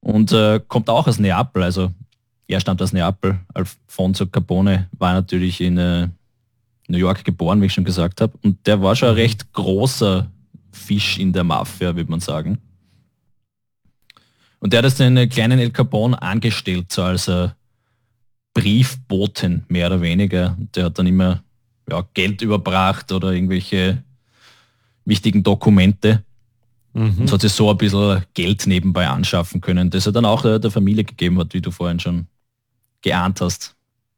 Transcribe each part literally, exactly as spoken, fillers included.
und äh, kommt auch aus Neapel, also er stammt aus Neapel. Alfonso Capone war natürlich in äh, New York geboren, wie ich schon gesagt habe, und der war schon ein recht großer Fisch in der Mafia, würde man sagen. Und der hat jetzt den kleinen El Capone angestellt, so als äh, Briefboten, mehr oder weniger. Der hat dann immer ja, Geld überbracht oder irgendwelche wichtigen Dokumente. Mhm. Und hat sich so ein bisschen Geld nebenbei anschaffen können, das er dann auch der, der Familie gegeben hat, wie du vorhin schon geahnt hast.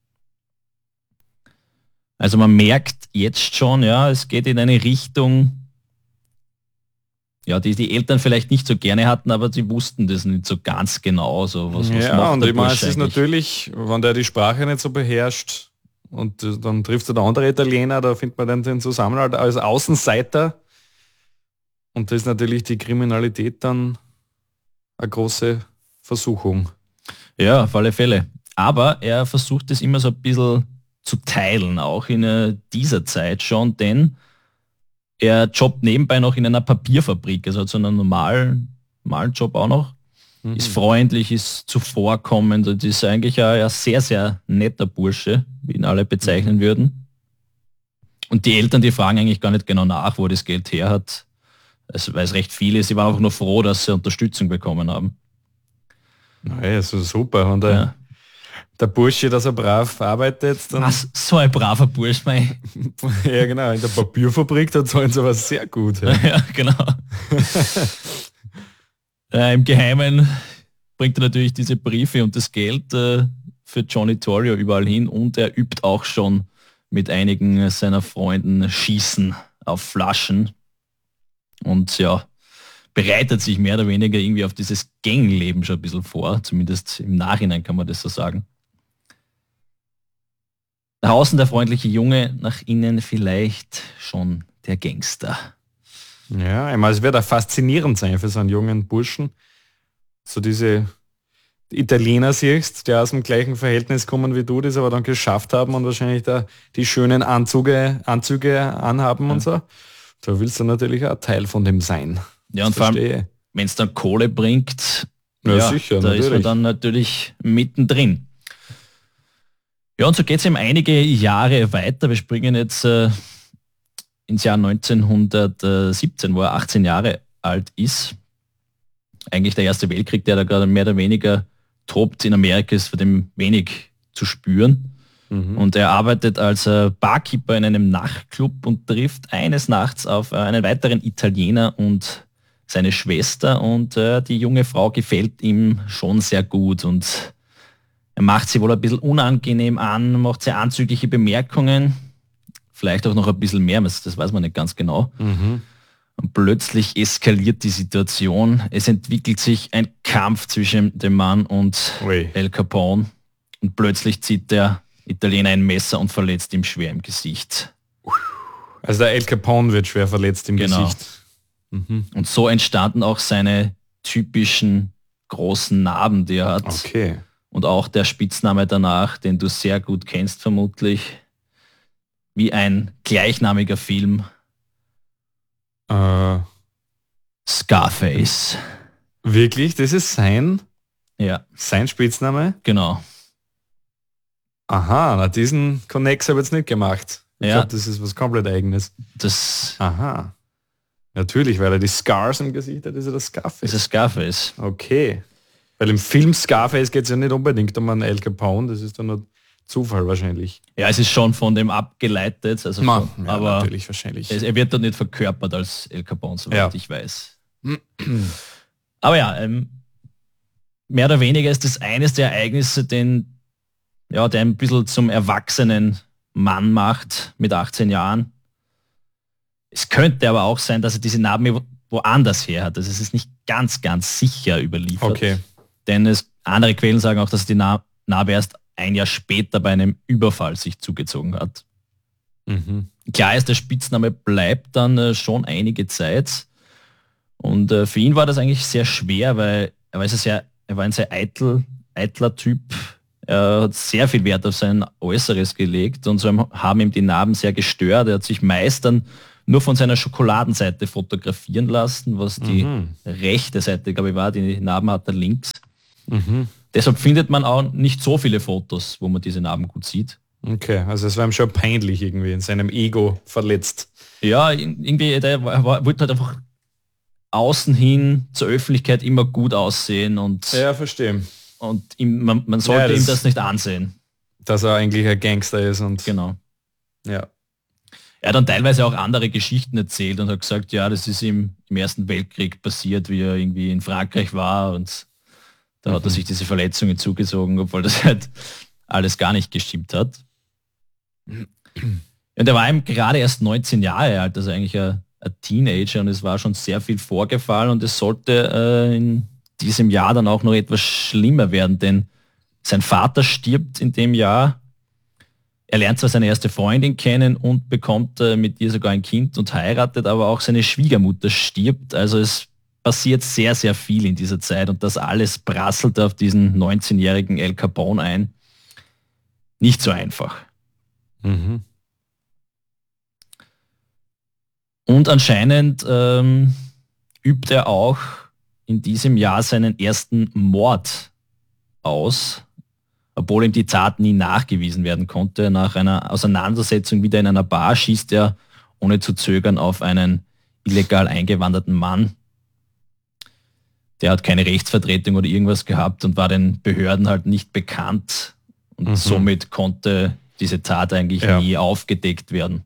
Also man merkt jetzt schon, ja, es geht in eine Richtung, ja, die die Eltern vielleicht nicht so gerne hatten, aber sie wussten das nicht so ganz genau. So, was, was ja, und ich meine, es ist natürlich, wenn der die Sprache nicht so beherrscht und dann trifft er der andere Italiener, da findet man dann den Zusammenhalt als Außenseiter. Und das ist natürlich die Kriminalität dann eine große Versuchung. Ja, auf alle Fälle. Aber er versucht es immer so ein bisschen zu teilen, auch in äh, dieser Zeit schon, denn er jobbt nebenbei noch in einer Papierfabrik, also hat so einen normalen, normalen Job auch noch, mhm. ist freundlich, ist zuvorkommend und ist eigentlich ein, ein sehr, sehr netter Bursche, wie ihn alle bezeichnen mhm. würden. Und die Eltern, die fragen eigentlich gar nicht genau nach, wo er das Geld her hat, weil es recht viel ist. Sie waren einfach nur froh, dass sie Unterstützung bekommen haben. Naja, so super. Und der, ja. der Bursche, dass er brav arbeitet. Dann Was, so ein braver Bursch, mein. Ja, genau. In der Papierfabrik, da zahlen sie aber sehr gut. Ja, ja genau. äh, Im Geheimen bringt er natürlich diese Briefe und das Geld äh, für Johnny Torrio überall hin und er übt auch schon mit einigen seiner Freunden Schießen auf Flaschen. Und ja, bereitet sich mehr oder weniger irgendwie auf dieses Gangleben schon ein bisschen vor. Zumindest im Nachhinein kann man das so sagen. Nach außen der freundliche Junge, nach innen vielleicht schon der Gangster. Ja, ich meine, es wird auch faszinierend sein für so einen jungen Burschen. So diese Italiener siehst, die aus dem gleichen Verhältnis kommen wie du, das aber dann geschafft haben und wahrscheinlich da die schönen Anzüge, Anzüge anhaben ja. und so. Da willst du natürlich auch Teil von dem sein. Ja, und vor allem, wenn es dann Kohle bringt, ja, ja sicher, da natürlich. ist man dann natürlich mittendrin. Ja, und so geht es eben einige Jahre weiter. Wir springen jetzt äh, ins Jahr neunzehnhundertsiebzehn, wo er achtzehn Jahre alt ist. Eigentlich der Erste Weltkrieg, der da gerade mehr oder weniger tobt in Amerika, ist für den wenig zu spüren. Und er arbeitet als äh, Barkeeper in einem Nachtclub und trifft eines Nachts auf äh, einen weiteren Italiener und seine Schwester und äh, die junge Frau gefällt ihm schon sehr gut und er macht sie wohl ein bisschen unangenehm an, macht sehr anzügliche Bemerkungen, vielleicht auch noch ein bisschen mehr, das, das weiß man nicht ganz genau. Mhm. Und plötzlich eskaliert die Situation. Es entwickelt sich ein Kampf zwischen dem Mann und Ui. El Capone und plötzlich zieht der Italiener ein Messer und verletzt ihm schwer im Gesicht. Also der El Capone wird schwer verletzt im genau. Gesicht. Mhm. Und so entstanden auch seine typischen großen Narben, die er hat. Okay. Und auch der Spitzname danach, den du sehr gut kennst vermutlich, wie ein gleichnamiger Film. Äh, Scarface. Wirklich? Das ist sein? Ja. Sein Spitzname? Genau. Aha, na diesen Connex habe ich jetzt nicht gemacht. Ich ja. glaube, das ist was komplett Eigenes. Das Aha. Natürlich, weil er die Scars im Gesicht hat, ist er das Scarface. Das ist Scarface. Okay. Weil im Film Scarface geht es ja nicht unbedingt um einen El Capone, das ist dann nur Zufall wahrscheinlich. Ja, es ist schon von dem abgeleitet, also Man, von, ja, aber natürlich wahrscheinlich. Es, er wird dort nicht verkörpert als El Capone, soweit ja. ich weiß. Aber ja, ähm, mehr oder weniger ist das eines der Ereignisse, den ja, der ein bisschen zum erwachsenen Mann macht mit achtzehn Jahren. Es könnte aber auch sein, dass er diese Narben woanders her hat. Also es ist nicht ganz, ganz sicher überliefert. Okay. Denn es, andere Quellen sagen auch, dass die Narbe erst ein Jahr später bei einem Überfall sich zugezogen hat. Mhm. Klar ist, der Spitzname bleibt dann äh, schon einige Zeit. Und äh, für ihn war das eigentlich sehr schwer, weil er war, sehr, er war ein sehr eitel, eitler Typ. Er hat sehr viel Wert auf sein Äußeres gelegt und so haben ihm die Narben sehr gestört. Er hat sich meist dann nur von seiner Schokoladenseite fotografieren lassen, was die mhm. rechte Seite, glaube ich, war. Die Narben hat er links. Mhm. Deshalb findet man auch nicht so viele Fotos, wo man diese Narben gut sieht. Okay, also es war ihm schon peinlich irgendwie, in seinem Ego verletzt. Ja, irgendwie, der war, war, wollte halt einfach außen hin zur Öffentlichkeit immer gut aussehen und, Ja, verstehe. und ihm, man, man sollte Ja, das- ihm das nicht ansehen. Dass er eigentlich ein Gangster ist und Genau. ja. Er hat dann teilweise auch andere Geschichten erzählt und hat gesagt, ja, das ist ihm im Ersten Weltkrieg passiert, wie er irgendwie in Frankreich war und da Mhm. hat er sich diese Verletzungen zugezogen, obwohl das halt alles gar nicht gestimmt hat. Und er war eben gerade erst neunzehn Jahre alt, also eigentlich ein, ein Teenager und es war schon sehr viel vorgefallen und es sollte äh, in diesem Jahr dann auch noch etwas schlimmer werden, denn sein Vater stirbt in dem Jahr. Er lernt zwar seine erste Freundin kennen und bekommt äh, mit ihr sogar ein Kind und heiratet, aber auch seine Schwiegermutter stirbt. Also es passiert sehr, sehr viel in dieser Zeit und das alles prasselt auf diesen neunzehnjährigen Al Capone ein. Nicht so einfach. Mhm. Und anscheinend ähm, übt er auch in diesem Jahr seinen ersten Mord aus, obwohl ihm die Tat nie nachgewiesen werden konnte. Nach einer Auseinandersetzung wieder in einer Bar schießt er ohne zu zögern auf einen illegal eingewanderten Mann. Der hat keine Rechtsvertretung oder irgendwas gehabt und war den Behörden halt nicht bekannt. Und Mhm. somit konnte diese Tat eigentlich Ja. nie aufgedeckt werden.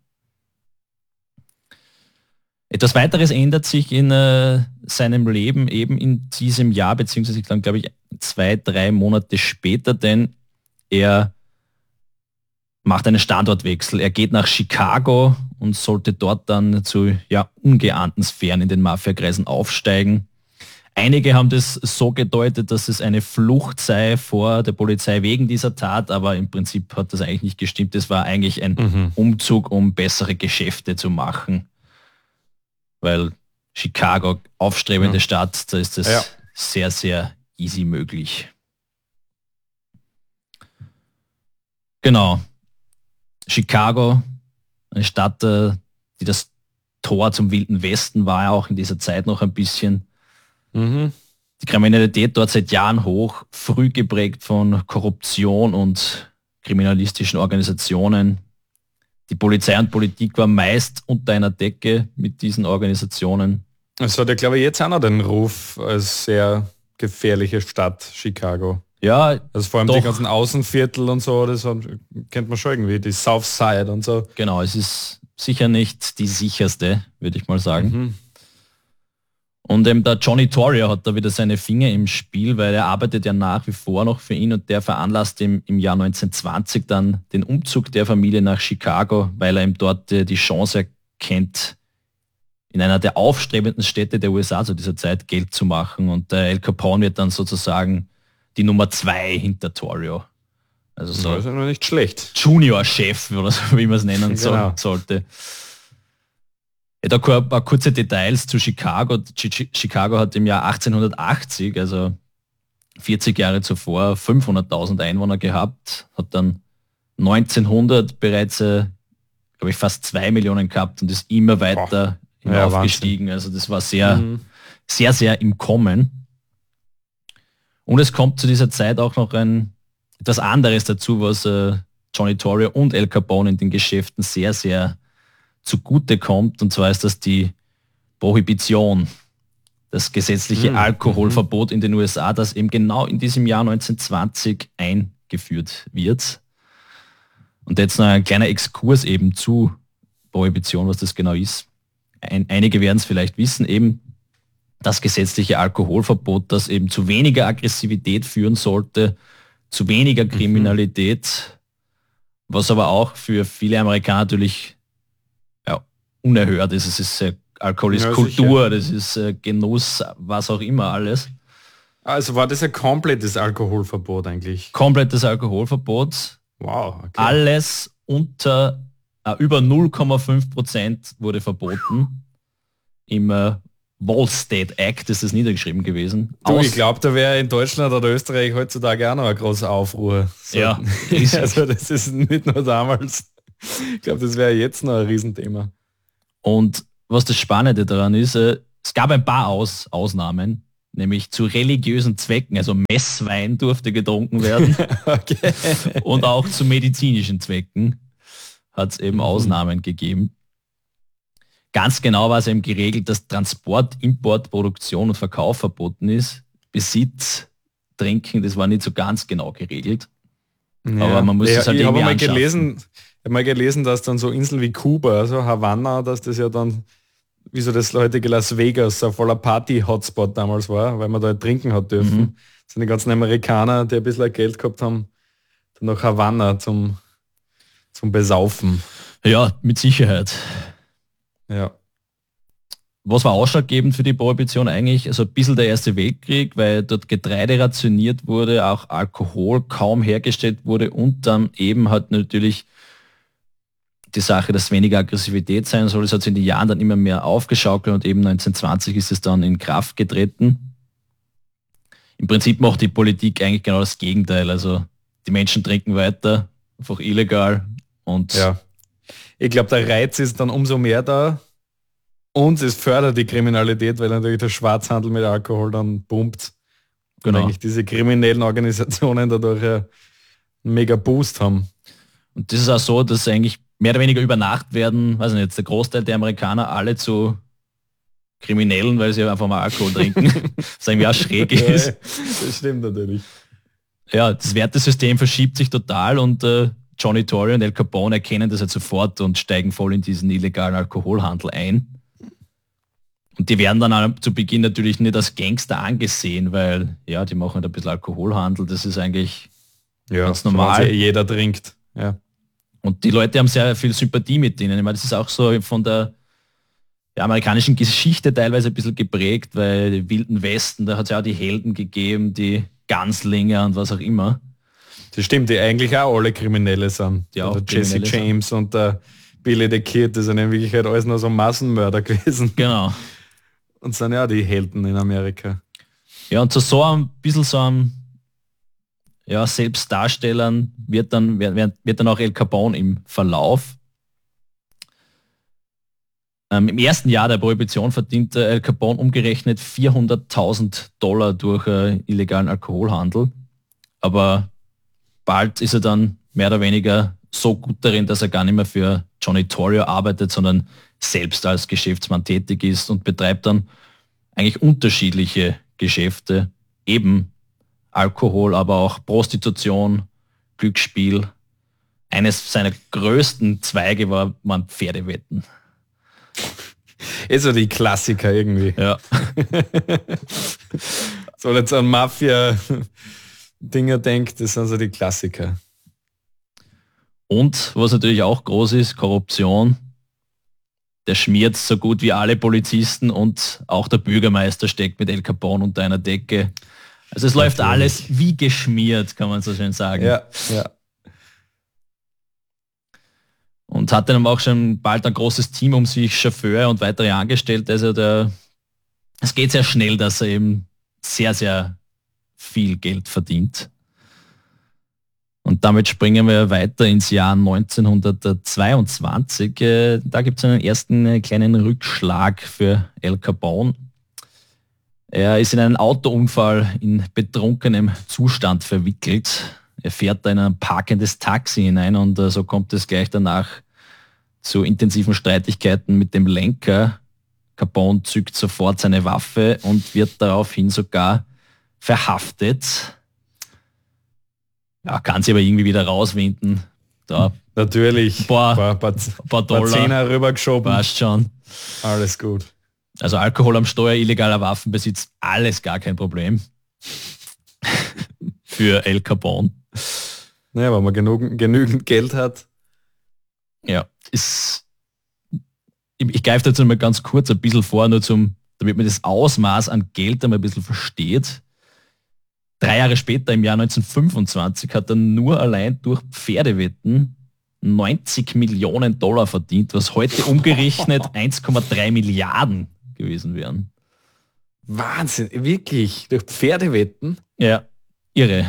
Etwas weiteres ändert sich in äh, seinem Leben eben in diesem Jahr, beziehungsweise dann glaube ich zwei, drei Monate später, denn er macht einen Standortwechsel. Er geht nach Chicago und sollte dort dann zu ja, ungeahnten Sphären in den Mafiakreisen aufsteigen. Einige haben das so gedeutet, dass es eine Flucht sei vor der Polizei wegen dieser Tat, aber im Prinzip hat das eigentlich nicht gestimmt. Es war eigentlich ein Mhm. Umzug, um bessere Geschäfte zu machen. Weil Chicago, aufstrebende Ja. Stadt, da ist das Ja. sehr, sehr easy möglich. Genau. Chicago, eine Stadt, äh, die das Tor zum Wilden Westen war, ja auch in dieser Zeit noch ein bisschen. Mhm. Die Kriminalität dort seit Jahren hoch, früh geprägt von Korruption und kriminalistischen Organisationen. Die Polizei und Politik war meist unter einer Decke mit diesen Organisationen. Es hat ja, glaube ich, jetzt auch noch den Ruf als sehr gefährliche Stadt, Chicago. Ja, Also vor allem Doch. die ganzen Außenviertel und so, das hat, kennt man schon irgendwie, die South Side und so. genau, es ist sicher nicht die sicherste, würde ich mal sagen. Mhm. Und ähm, der Johnny Torrio hat da wieder seine Finger im Spiel, weil er arbeitet ja nach wie vor noch für ihn und der veranlasst im, im Jahr neunzehnhundertzwanzig dann den Umzug der Familie nach Chicago, weil er ihm dort äh, die Chance erkennt, in einer der aufstrebenden Städte der U S A zu dieser Zeit Geld zu machen. Und der Al Capone wird dann sozusagen die Nummer zwei hinter Torrio. Also so Das ist ja noch nicht schlecht. Junior-Chef oder so, wie man es nennen so, Genau. sollte. Ja, da ein paar kurze Details zu Chicago. Chi- Chi- Chicago hat im Jahr achtzehnhundertachtzig, also vierzig Jahre zuvor, fünfhunderttausend Einwohner gehabt, hat dann neunzehnhundert bereits, äh, glaube ich, fast zwei Millionen gehabt und ist immer weiter Boah. Ja, hinaufgestiegen. Also das war sehr, Mhm. sehr, sehr im Kommen. Und es kommt zu dieser Zeit auch noch ein etwas anderes dazu, was äh, Johnny Torrio und Al Capone in den Geschäften sehr, sehr zugute kommt. Und zwar ist das die Prohibition, das gesetzliche Mhm. Alkoholverbot in den U S A, das eben genau in diesem Jahr neunzehnhundertzwanzig eingeführt wird. Und jetzt noch ein kleiner Exkurs eben zu Prohibition, was das genau ist. Ein, einige werden es vielleicht wissen, eben das gesetzliche Alkoholverbot, das eben zu weniger Aggressivität führen sollte, zu weniger Kriminalität, was aber auch für viele Amerikaner natürlich ja, unerhört ist. Es ist äh, Alkohol ist Ja, Kultur, das ist äh, Genuss, was auch immer alles. Also war das ein komplettes Alkoholverbot eigentlich? Komplettes Alkoholverbot, Wow. Okay. alles unter äh, über null Komma fünf Prozent wurde verboten. Im äh, Wall State Act ist das niedergeschrieben gewesen. Du, Aus- ich glaube, da wäre in Deutschland oder Österreich heutzutage auch noch ein großer Aufruhr. So. Ja, Also das ist nicht nur damals. Ich glaube, das wäre jetzt noch ein Riesenthema. Und was das Spannende daran ist, äh, es gab ein paar Aus Ausnahmen. nämlich zu religiösen Zwecken, also Messwein durfte getrunken werden Okay. und auch zu medizinischen Zwecken hat es eben Mhm. Ausnahmen gegeben. Ganz genau war es eben geregelt, dass Transport, Import, Produktion und Verkauf verboten ist. Besitz, Trinken, das war nicht so ganz genau geregelt. Aber man muss ja, es halt ich habe irgendwie mal anschaffen. gelesen, ich habe mal gelesen, dass dann so Inseln wie Kuba, also Havanna, dass das ja dann, wie so das heutige Las Vegas, so ein voller Party-Hotspot damals war, weil man da halt trinken hat dürfen. Mhm. Das sind die ganzen Amerikaner, die ein bisschen Geld gehabt haben, dann nach Havanna zum, zum Besaufen. Ja, mit Sicherheit. Ja. Was war ausschlaggebend für die Prohibition eigentlich? Also ein bisschen der Erste Weltkrieg, weil dort Getreide rationiert wurde, auch Alkohol kaum hergestellt wurde und dann eben halt natürlich die Sache, dass weniger Aggressivität sein soll. Es hat sich in den Jahren dann immer mehr aufgeschaukelt und eben neunzehnhundertzwanzig ist es dann in Kraft getreten. Im Prinzip macht die Politik eigentlich genau das Gegenteil. Also die Menschen trinken weiter, einfach illegal und Ja. Ich glaube, der Reiz ist dann umso mehr da und es fördert die Kriminalität, weil natürlich der Schwarzhandel mit Alkohol dann pumpt. genau. Und eigentlich diese kriminellen Organisationen dadurch einen mega Boost haben. Und das ist auch so, dass eigentlich mehr oder weniger über Nacht werden, weiß nicht, jetzt der Großteil der Amerikaner alle zu Kriminellen, weil sie einfach mal Alkohol trinken, was irgendwie auch schräg ist. Ja, das stimmt natürlich. Ja, das Wertesystem verschiebt sich total und äh, Johnny Torre und El Capone erkennen das halt sofort und steigen voll in diesen illegalen Alkoholhandel ein. Und die werden dann auch zu Beginn natürlich nicht als Gangster angesehen, weil ja, die machen halt ein bisschen Alkoholhandel, das ist eigentlich Ja, ganz normal. solange jeder trinkt. Ja. Und die Leute haben sehr viel Sympathie mit denen. Ich meine, das ist auch so von der, der amerikanischen Geschichte teilweise ein bisschen geprägt, weil die Wilden Westen, da hat es ja auch die Helden gegeben, die Ganzlinge und was auch immer. Das stimmt, die eigentlich auch alle Kriminelle sind. Die auch der Jesse Kriminelle James und der Billy the Kid, das sind in Wirklichkeit alles nur so Massenmörder gewesen. Genau. Und sind ja die Helden in Amerika. Ja, und zu so ein bisschen so einem ja, Selbstdarstellern wird dann, wird, wird dann auch El Capone im Verlauf. Ähm, Im ersten Jahr der Prohibition verdiente El Capone umgerechnet vierhunderttausend Dollar durch äh, illegalen Alkoholhandel. Aber bald ist er dann mehr oder weniger so gut darin, dass er gar nicht mehr für Johnny Torre arbeitet, sondern selbst als Geschäftsmann tätig ist und betreibt dann eigentlich unterschiedliche Geschäfte, eben Alkohol, aber auch Prostitution, Glücksspiel. Eines seiner größten Zweige war, waren Pferdewetten. Ist so die Klassiker irgendwie. Ja. So jetzt an Mafia-Dinger denkt, das sind so die Klassiker. Und was natürlich auch groß ist, Korruption. Der schmiert so gut wie alle Polizisten und auch der Bürgermeister steckt mit El Capone unter einer Decke. Also es läuft Natürlich. alles wie geschmiert, kann man so schön sagen. Ja, ja. Und hat dann auch schon bald ein großes Team um sich, Chauffeur und weitere Angestellte. Also der, es geht sehr schnell, dass er eben sehr, sehr viel Geld verdient. Und damit springen wir weiter ins Jahr neunzehnhundertzweiundzwanzig. Da gibt es einen ersten kleinen Rückschlag für El Capone. Er ist in einen Autounfall in betrunkenem Zustand verwickelt. Er fährt da in ein parkendes Taxi hinein und so kommt es gleich danach zu intensiven Streitigkeiten mit dem Lenker. Capone zückt sofort seine Waffe und wird daraufhin sogar verhaftet. Ja, kann sie aber irgendwie wieder rauswinden. Da Natürlich. ein paar, paar, paar, ein paar paar Dollar, Zehner rübergeschoben. passt schon. Alles gut. Also Alkohol am Steuer, illegaler Waffenbesitz, alles gar kein Problem. Für El Capone. Naja, wenn man genug, genügend Geld hat. Ja, ist, ich, ich greife dazu mal ganz kurz ein bisschen vor, nur zum, damit man das Ausmaß an Geld einmal ein bisschen versteht. Drei Jahre später, im Jahr neunzehnhundertfünfundzwanzig, hat er nur allein durch Pferdewetten neunzig Millionen Dollar verdient, was heute umgerechnet eins Komma drei Milliarden gewesen wären. Wahnsinn, wirklich. Durch Pferdewetten? Ja, irre.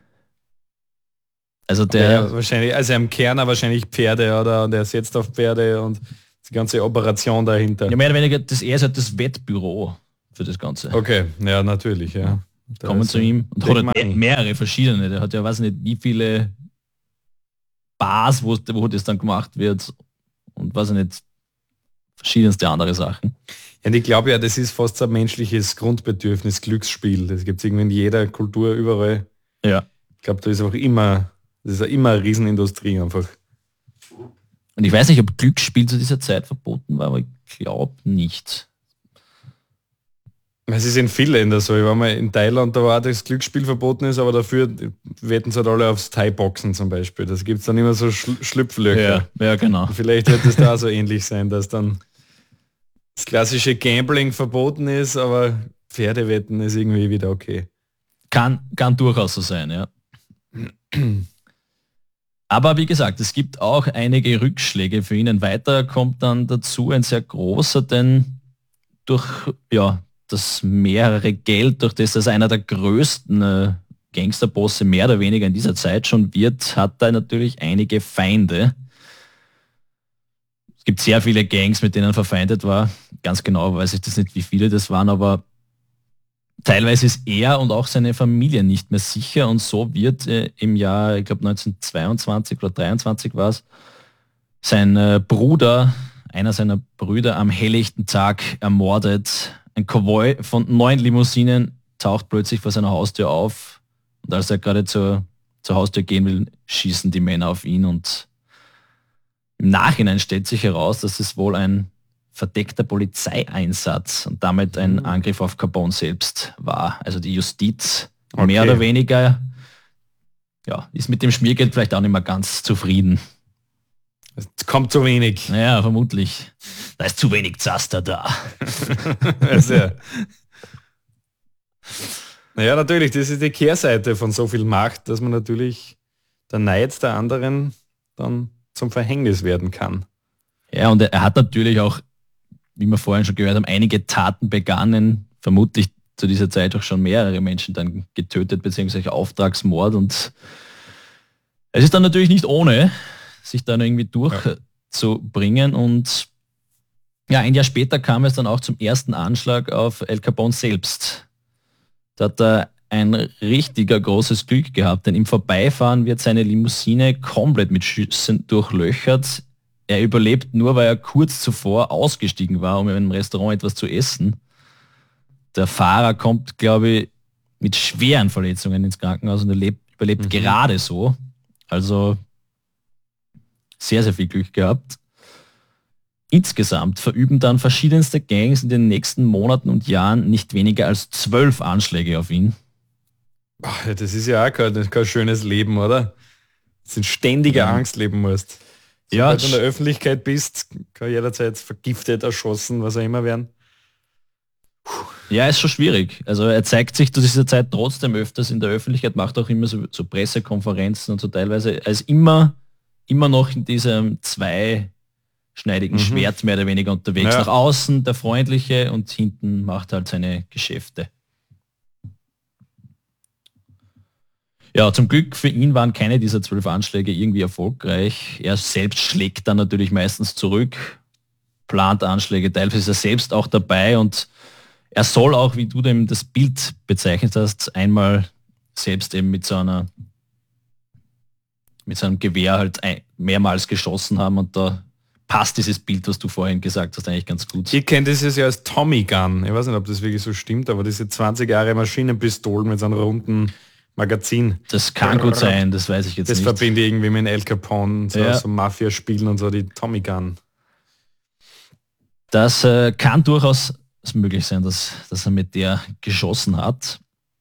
Also der, Ja, wahrscheinlich, also im Kerner wahrscheinlich Pferde, oder? Und er setzt auf Pferde und die ganze Operation dahinter. ja, mehr oder weniger, das, er ist halt das Wettbüro. für das Ganze. Okay, ja, natürlich, ja. Da kommen zu ihm und hat halt mehrere verschiedene. Der hat ja, weiß nicht, wie viele Bars, wo, wo das dann gemacht wird und weiß nicht, verschiedenste andere Sachen. Ja, und ich glaube ja, das ist fast ein menschliches Grundbedürfnis, Glücksspiel. Das gibt es irgendwie in jeder Kultur überall. Ja. Ich glaube, da ist auch immer, das ist ja immer eine Riesenindustrie einfach. Und ich weiß nicht, ob Glücksspiel zu dieser Zeit verboten war, aber ich glaube nicht. Es ist in vielen Ländern so. Ich war mal in Thailand, da war das Glücksspiel verboten ist, aber dafür wetten sie halt alle aufs Thai-Boxen zum Beispiel. Das gibt es dann immer so Schl Schlupflöcher. Ja, ja, genau. Und vielleicht wird es da so ähnlich sein, dass dann das klassische Gambling verboten ist, aber Pferdewetten ist irgendwie wieder okay. Kann, kann durchaus so sein, ja. Aber wie gesagt, es gibt auch einige Rückschläge für ihn. Weiter kommt dann dazu ein sehr großer, denn durch ja, das mehrere Geld, durch das er einer der größten äh, Gangsterbosse mehr oder weniger in dieser Zeit schon wird, hat er natürlich einige Feinde. Es gibt sehr viele Gangs, mit denen er verfeindet war. Ganz genau weiß ich das nicht, wie viele das waren, aber teilweise ist er und auch seine Familie nicht mehr sicher und so wird äh, im Jahr, ich glaube neunzehnhundertzweiundzwanzig oder dreiundzwanzig war es, sein äh, Bruder, einer seiner Brüder am helllichten Tag ermordet. Ein Konvoi von neun Limousinen taucht plötzlich vor seiner Haustür auf und als er gerade zur, zur Haustür gehen will, schießen die Männer auf ihn und im Nachhinein stellt sich heraus, dass es wohl ein verdeckter Polizeieinsatz und damit ein mhm. Angriff auf Capone selbst war. Also die Justiz okay. mehr oder weniger ja, ist mit dem Schmiergeld vielleicht auch nicht mehr ganz zufrieden. Es kommt zu wenig. Ja, vermutlich. Da ist zu wenig Zaster da. Also, naja, natürlich, das ist die Kehrseite von so viel Macht, dass man natürlich der Neid der anderen dann zum Verhängnis werden kann. Ja, und er hat natürlich auch, wie wir vorhin schon gehört haben, einige Taten begangen, vermutlich zu dieser Zeit auch schon mehrere Menschen dann getötet, beziehungsweise Auftragsmord. Und es ist dann natürlich nicht ohne, sich dann irgendwie durchzubringen. Ja. Und ja, ein Jahr später kam es dann auch zum ersten Anschlag auf El Capone selbst. Da hat er ein richtiger großes Glück gehabt, denn im Vorbeifahren wird seine Limousine komplett mit Schüssen durchlöchert. Er überlebt nur, weil er kurz zuvor ausgestiegen war, um in einem Restaurant etwas zu essen. Der Fahrer kommt, glaube ich, mit schweren Verletzungen ins Krankenhaus und er lebt, überlebt mhm. gerade so. Also sehr, sehr viel Glück gehabt. Insgesamt verüben dann verschiedenste Gangs in den nächsten Monaten und Jahren nicht weniger als zwölf Anschläge auf ihn. Ach, das ist ja auch kein, kein schönes Leben, oder? Das in ständiger ja. Angst leben musst. Sobald ja, du in der Öffentlichkeit bist, kann jederzeit vergiftet, erschossen, was auch immer werden. Ja, ist schon schwierig. Also er zeigt sich zu dieser Zeit trotzdem öfters in der Öffentlichkeit, macht auch immer so, so Pressekonferenzen und so teilweise. Er ist immer, immer noch in diesem zweischneidigen mhm. Schwert mehr oder weniger unterwegs. Ja. Nach außen der Freundliche und hinten macht halt seine Geschäfte. Ja, zum Glück für ihn waren keine dieser zwölf Anschläge irgendwie erfolgreich. Er selbst schlägt dann natürlich meistens zurück, plant Anschläge, teilweise ist er selbst auch dabei und er soll auch, wie du dem das Bild bezeichnet hast, einmal selbst eben mit so einer mit seinem Gewehr halt ein, mehrmals geschossen haben und da passt dieses Bild, was du vorhin gesagt hast, eigentlich ganz gut. Ich kenne das ja als Tommy Gun. Ich weiß nicht, ob das wirklich so stimmt, aber diese zwanzig Jahre Maschinenpistolen mit so einem runden Magazin. Das kann gut sein, das weiß ich jetzt das nicht. Das verbinde ich irgendwie mit El Capone, so, ja. so Mafia-Spielen und so, die Tommy Gun. Das äh, kann durchaus möglich sein, dass, dass er mit der geschossen hat.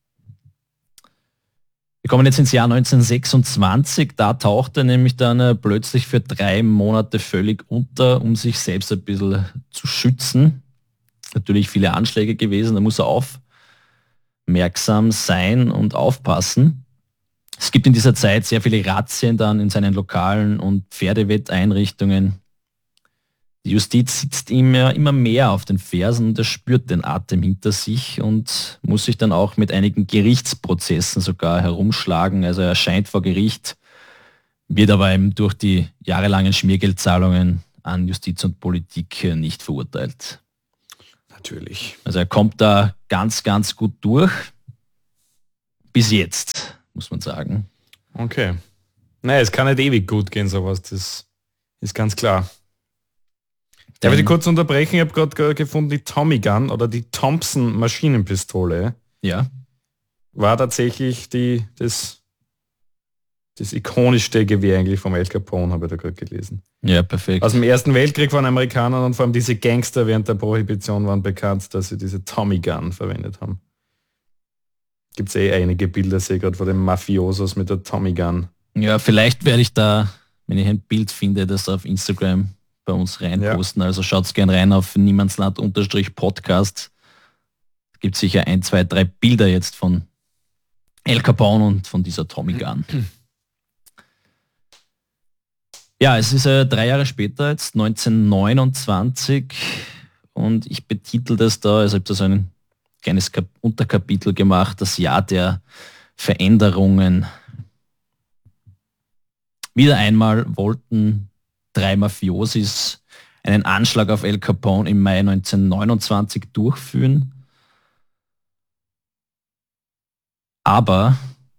Wir kommen jetzt ins Jahr neunzehnhundertsechsundzwanzig, da taucht er nämlich dann äh, plötzlich für drei Monate völlig unter, um sich selbst ein bisschen zu schützen. Natürlich viele Anschläge gewesen, da muss er auf. Merksam sein und aufpassen. Es gibt in dieser Zeit sehr viele Razzien dann in seinen Lokalen und Pferdewetteinrichtungen. Die Justiz sitzt ihm ja immer mehr auf den Fersen und er spürt den Atem hinter sich und muss sich dann auch mit einigen Gerichtsprozessen sogar herumschlagen. Also er erscheint vor Gericht, wird aber eben durch die jahrelangen Schmiergeldzahlungen an Justiz und Politik nicht verurteilt. Natürlich. Also er kommt da ganz, ganz gut durch. Bis jetzt, muss man sagen. Okay. Naja, es kann nicht ewig gut gehen, sowas. Das ist ganz klar. Darf ich dich kurz unterbrechen? Ich habe gerade gefunden, die Tommy Gun oder die Thompson Maschinenpistole ja. war tatsächlich die, das, das ikonischste Gewehr eigentlich vom Al Capone, habe ich da gerade gelesen. Ja, perfekt. Aus dem Ersten Weltkrieg von Amerikanern und vor allem diese Gangster während der Prohibition waren bekannt, dass sie diese Tommy Gun verwendet haben. Gibt es eh einige Bilder, sehe ich gerade von den Mafiosos mit der Tommy Gun. Ja, vielleicht werde ich da, wenn ich ein Bild finde, das auf Instagram bei uns reinposten. Ja. Also schaut's gern rein auf niemandsland-podcast. Es gibt sicher ein, zwei, drei Bilder jetzt von Al Capone und von dieser Tommy Gun. Ja, es ist äh, drei Jahre später, jetzt neunzehnhundertneunundzwanzig, und ich betitel das da, also ich habe da so ein kleines Kap- Unterkapitel gemacht, das Jahr der Veränderungen. Wieder einmal wollten drei Mafiosis einen Anschlag auf Al Capone im Mai neunzehnhundertneunundzwanzig durchführen. Aber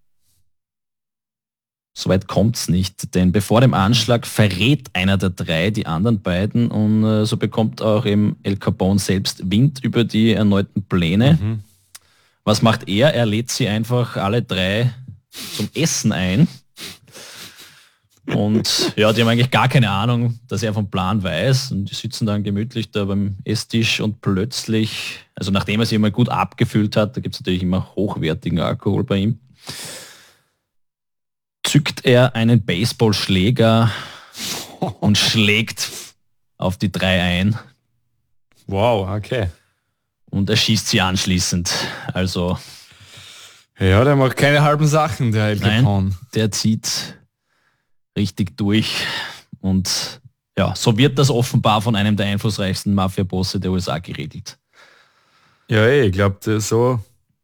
soweit kommt es nicht, denn bevor dem Anschlag verrät einer der drei die anderen beiden, und äh, so bekommt auch eben Al Capone selbst Wind über die erneuten Pläne. Mhm. Was macht er? Er lädt sie einfach alle drei zum Essen ein. Und ja, die haben eigentlich gar keine Ahnung, dass er vom Plan weiß, und die sitzen dann gemütlich da beim Esstisch und plötzlich, also nachdem er sich immer gut abgefüllt hat, da gibt es natürlich immer hochwertigen Alkohol bei ihm, zückt er einen Baseballschläger und schlägt auf die drei ein. Wow, okay. Und er schießt sie anschließend. Also ja, der macht keine halben Sachen, der Al Capone. Nein, der zieht richtig durch, und ja, so wird das offenbar von einem der einflussreichsten Mafia-Bosse der U S A geregelt. Ja, ey, ich glaube, so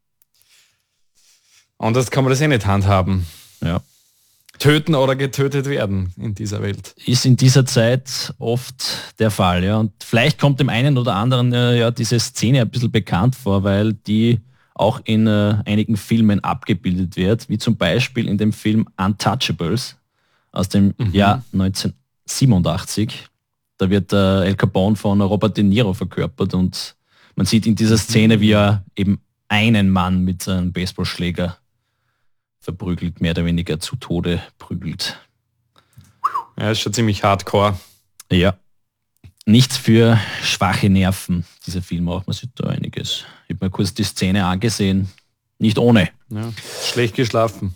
anders kann man das eh nicht handhaben. Ja. Töten oder getötet werden in dieser Welt. Ist in dieser Zeit oft der Fall, ja. Und vielleicht kommt dem einen oder anderen äh, ja diese Szene ein bisschen bekannt vor, weil die auch in äh, einigen Filmen abgebildet wird, wie zum Beispiel in dem Film Untouchables aus dem mhm. Jahr neunzehnhundertsiebenundachtzig. Da wird äh, Al Capone von Robert De Niro verkörpert, und man sieht in dieser Szene, wie er eben einen Mann mit seinem Baseballschläger verprügelt, mehr oder weniger zu Tode prügelt. Ja, ist schon ziemlich hardcore. Ja. Nichts für schwache Nerven, dieser Film auch. Man sieht da einiges. Ich habe mir kurz die Szene angesehen. Nicht ohne. Ja, schlecht geschlafen.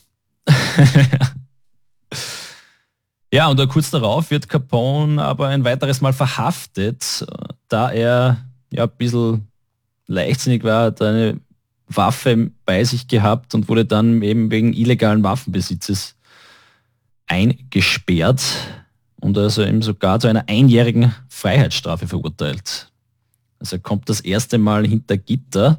Ja, und kurz darauf wird Capone aber ein weiteres Mal verhaftet, da er ja ein bisschen leichtsinnig war, hat eine Waffe bei sich gehabt und wurde dann eben wegen illegalen Waffenbesitzes eingesperrt und also eben sogar zu einer einjährigen Freiheitsstrafe verurteilt. Also er kommt das erste Mal hinter Gitter.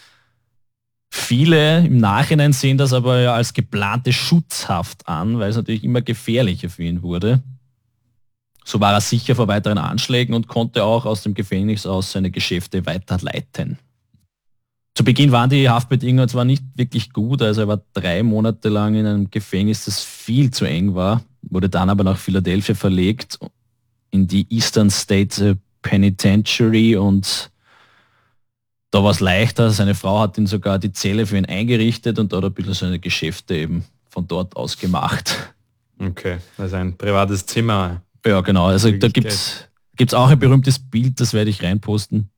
Viele im Nachhinein sehen das aber ja als geplante Schutzhaft an, weil es natürlich immer gefährlicher für ihn wurde. So war er sicher vor weiteren Anschlägen und konnte auch aus dem Gefängnis aus seine Geschäfte weiterleiten. Zu Beginn waren die Haftbedingungen zwar nicht wirklich gut, also er war drei Monate lang in einem Gefängnis, das viel zu eng war, wurde dann aber nach Philadelphia verlegt in die Eastern State Penitentiary, und da war es leichter. Seine Frau hat ihn sogar die Zelle für ihn eingerichtet und dort ein bisschen seine Geschäfte eben von dort aus gemacht. Okay, also ein privates Zimmer. Ja, genau. Also da gibt es auch ein berühmtes Bild, das werde ich reinposten.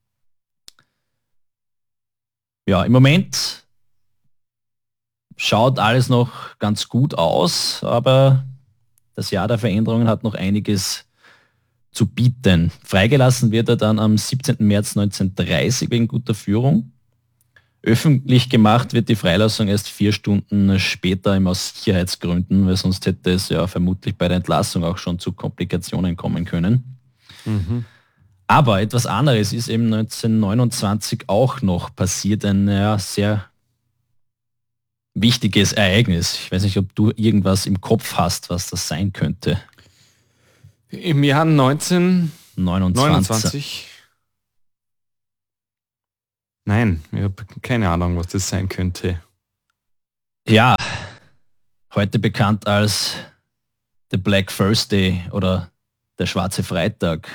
Ja, im Moment schaut alles noch ganz gut aus, aber das Jahr der Veränderungen hat noch einiges zu bieten. Freigelassen wird er dann am siebzehnten März neunzehnhundertdreißig wegen guter Führung. Öffentlich gemacht wird die Freilassung erst vier Stunden später, eben aus Sicherheitsgründen, weil sonst hätte es ja vermutlich bei der Entlassung auch schon zu Komplikationen kommen können. Mhm. Aber etwas anderes ist eben neunzehnhundertneunundzwanzig auch noch passiert, ein ja, sehr wichtiges Ereignis. Ich weiß nicht, ob du irgendwas im Kopf hast, was das sein könnte. Im Jahr neunzehnhundertneunundzwanzig Nein, ich habe keine Ahnung, was das sein könnte. Ja, heute bekannt als The Black Thursday oder der Schwarze Freitag,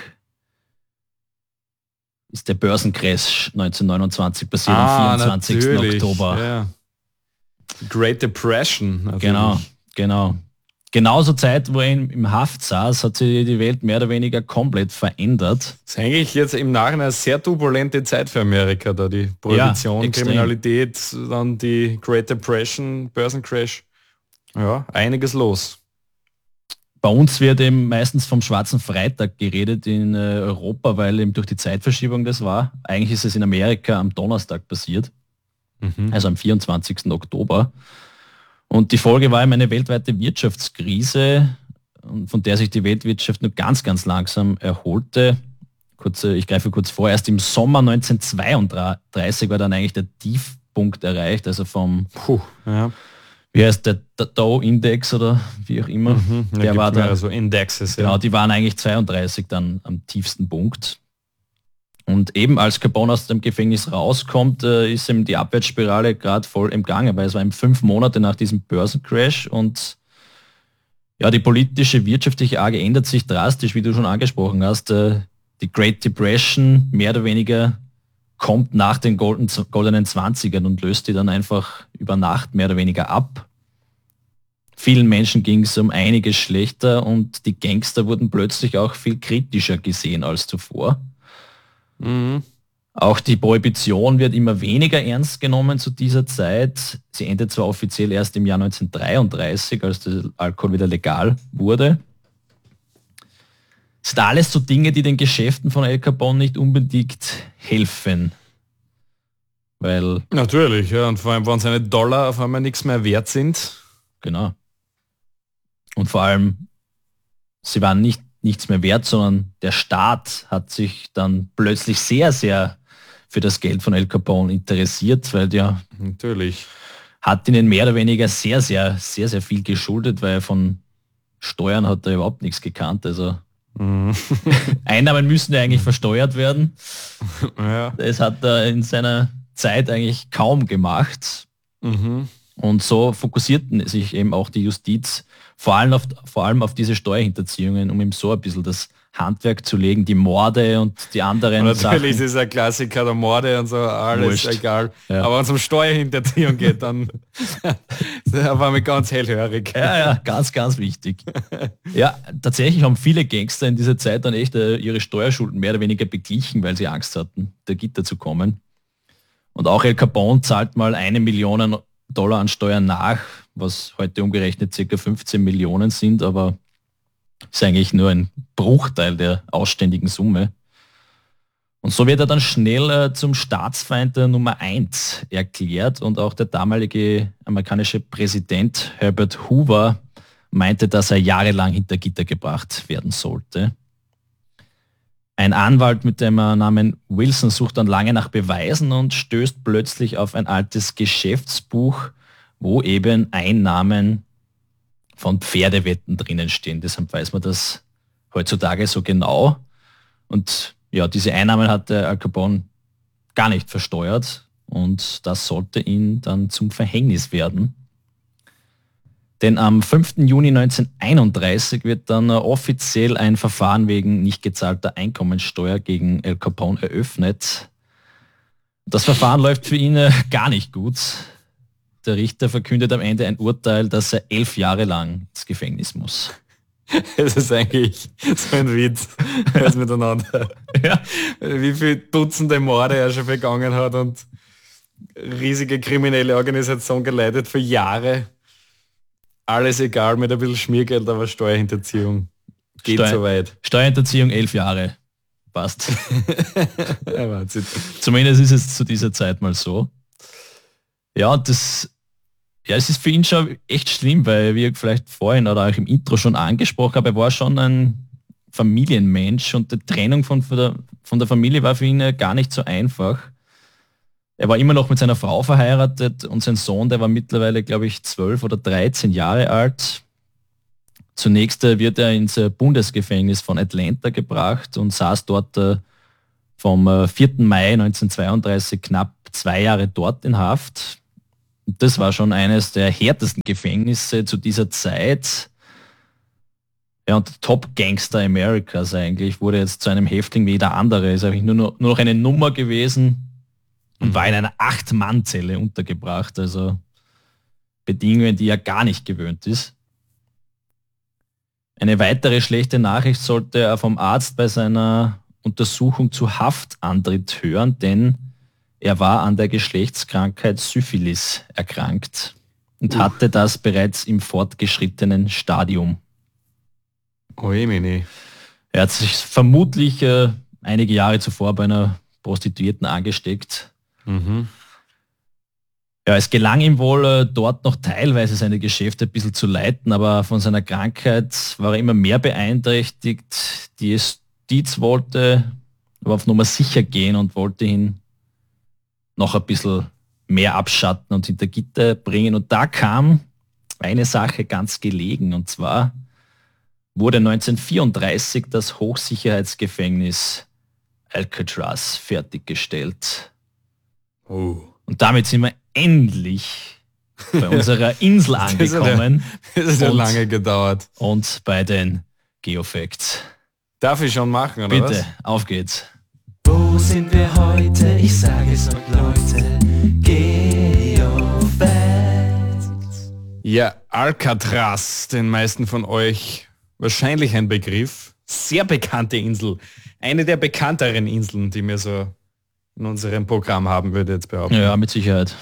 ist der Börsencrash neunzehnhundertneunundzwanzig passiert ah, am vierundzwanzigsten Oktober. Ja. Great Depression. Natürlich. Genau, genau. Genauso Zeit, wo er im Haft saß, hat sich die Welt mehr oder weniger komplett verändert. Das ist eigentlich jetzt im Nachhinein eine sehr turbulente Zeit für Amerika, da die Prohibition, ja, Kriminalität, dann die Great Depression, Börsencrash. Ja, einiges los. Bei uns wird eben meistens vom Schwarzen Freitag geredet in Europa, weil eben durch die Zeitverschiebung das war. Eigentlich ist es in Amerika am Donnerstag passiert, mhm. also am vierundzwanzigsten Oktober. Und die Folge war eben eine weltweite Wirtschaftskrise, von der sich die Weltwirtschaft nur ganz, ganz langsam erholte. Kurz, ich greife kurz vor, erst im Sommer neunzehnhundertzweiunddreißig war dann eigentlich der Tiefpunkt erreicht, also vom, Puh, ja. wie heißt der, der Dow-Index oder wie auch immer. Mhm, der war da, also Indexes. Genau, ja. Die waren eigentlich zweiunddreißig dann am tiefsten Punkt. Und eben als Capone aus dem Gefängnis rauskommt, äh, ist ihm die Abwärtsspirale gerade voll im Gange, weil es war eben fünf Monate nach diesem Börsencrash und ja, die politische, wirtschaftliche Lage ändert sich drastisch, wie du schon angesprochen hast. Äh, die Great Depression mehr oder weniger kommt nach den Golden, goldenen Zwanzigern und löst die dann einfach über Nacht mehr oder weniger ab. Vielen Menschen ging es um einiges schlechter und die Gangster wurden plötzlich auch viel kritischer gesehen als zuvor. Mhm. Auch die Prohibition wird immer weniger ernst genommen zu dieser Zeit. Sie endet zwar offiziell erst im Jahr neunzehnhundertdreiunddreißig, als der Alkohol wieder legal wurde. Das sind alles so Dinge, die den Geschäften von Al Capone nicht unbedingt helfen. Weil Natürlich, ja, und vor allem, wenn seine Dollar auf einmal nichts mehr wert sind. Genau. Und vor allem, sie waren nicht nichts mehr wert, sondern der Staat hat sich dann plötzlich sehr, sehr für das Geld von Al Capone interessiert, weil der natürlich hat ihnen mehr oder weniger sehr, sehr, sehr, sehr viel geschuldet, weil von Steuern hat er überhaupt nichts gekannt. Also mhm. Einnahmen müssen ja eigentlich versteuert werden. Ja. Das hat er in seiner Zeit eigentlich kaum gemacht. Mhm. Und so fokussierten sich eben auch die Justiz vor allem auf, vor allem auf diese Steuerhinterziehungen, um ihm so ein bisschen das Handwerk zu legen, die Morde und die anderen und Sachen. Natürlich ist es ein Klassiker, der Morde und so, alles Wurscht. Egal. Ja. Aber wenn es um Steuerhinterziehung geht, dann da war mir ganz hellhörig. Ja, ja, ganz, ganz wichtig. Ja, tatsächlich haben viele Gangster in dieser Zeit dann echt äh, ihre Steuerschulden mehr oder weniger beglichen, weil sie Angst hatten, der Gitter zu kommen. Und auch Al Capone zahlt mal eine Million Dollar an Steuern nach, was heute umgerechnet ca. fünfzehn Millionen sind, aber ist eigentlich nur ein Bruchteil der ausständigen Summe. Und so wird er dann schnell äh, zum Staatsfeind der Nummer eins erklärt und auch der damalige amerikanische Präsident Herbert Hoover meinte, dass er jahrelang hinter Gitter gebracht werden sollte. Ein Anwalt mit dem Namen Wilson sucht dann lange nach Beweisen und stößt plötzlich auf ein altes Geschäftsbuch, wo eben Einnahmen von Pferdewetten drinnen stehen. Deshalb weiß man das heutzutage so genau. Und ja, diese Einnahmen hatte Al Capone gar nicht versteuert und das sollte ihn dann zum Verhängnis werden. Denn am fünften Juni neunzehnhunderteinunddreißig wird dann offiziell ein Verfahren wegen nicht gezahlter Einkommensteuer gegen Al Capone eröffnet. Das Verfahren läuft für ihn gar nicht gut. Der Richter verkündet am Ende ein Urteil, dass er elf Jahre lang ins Gefängnis muss. Es ist eigentlich so ein Witz, alles miteinander. Ja. Wie viele Dutzende Morde er schon begangen hat und riesige kriminelle Organisation geleitet für Jahre. Alles egal, mit ein bisschen Schmiergeld, aber Steuerhinterziehung geht Steu- so weit. Steuerhinterziehung elf Jahre. Passt. Ja, zumindest ist es zu dieser Zeit mal so. Ja, das, ja, es ist für ihn schon echt schlimm, weil wie ich vielleicht vorhin oder auch im Intro schon angesprochen habe, er war schon ein Familienmensch und die Trennung von, von, der, von der Familie war für ihn gar nicht so einfach. Er war immer noch mit seiner Frau verheiratet und sein Sohn, der war mittlerweile, glaube ich, zwölf oder dreizehn Jahre alt. Zunächst wird er ins Bundesgefängnis von Atlanta gebracht und saß dort vom vierten Mai neunzehnhundertzweiunddreißig knapp zwei Jahre dort in Haft. Das war schon eines der härtesten Gefängnisse zu dieser Zeit. Ja, und der Top-Gangster Amerikas eigentlich wurde jetzt zu einem Häftling wie jeder andere. Ist eigentlich nur noch, nur noch eine Nummer gewesen und war in einer Acht-Mann-Zelle untergebracht. Also Bedingungen, die er gar nicht gewöhnt ist. Eine weitere schlechte Nachricht sollte er vom Arzt bei seiner Untersuchung zu Haftantritt hören, denn er war an der Geschlechtskrankheit Syphilis erkrankt und uh. hatte das bereits im fortgeschrittenen Stadium. Oh je, meine. Er hat sich vermutlich äh, einige Jahre zuvor bei einer Prostituierten angesteckt. Mhm. Ja, es gelang ihm wohl, äh, dort noch teilweise seine Geschäfte ein bisschen zu leiten, aber von seiner Krankheit war er immer mehr beeinträchtigt. Die Justiz wollte aber auf Nummer sicher gehen und wollte ihn noch ein bisschen mehr abschatten und hinter Gitter bringen. Und da kam eine Sache ganz gelegen, und zwar wurde neunzehnhundertvierunddreißig das Hochsicherheitsgefängnis Alcatraz fertiggestellt. Oh. Und damit sind wir endlich bei unserer Insel angekommen. Das hat ja lange gedauert. Und bei den Geofacts. Darf ich schon machen, oder Bitte, was? auf geht's. Wo sind wir heute? Ich sage es euch, Leute. Geofacts. Ja, Alcatraz, den meisten von euch wahrscheinlich ein Begriff. Sehr bekannte Insel. Eine der bekannteren Inseln, die wir so in unserem Programm haben, würde ich jetzt behaupten. Ja, mit Sicherheit.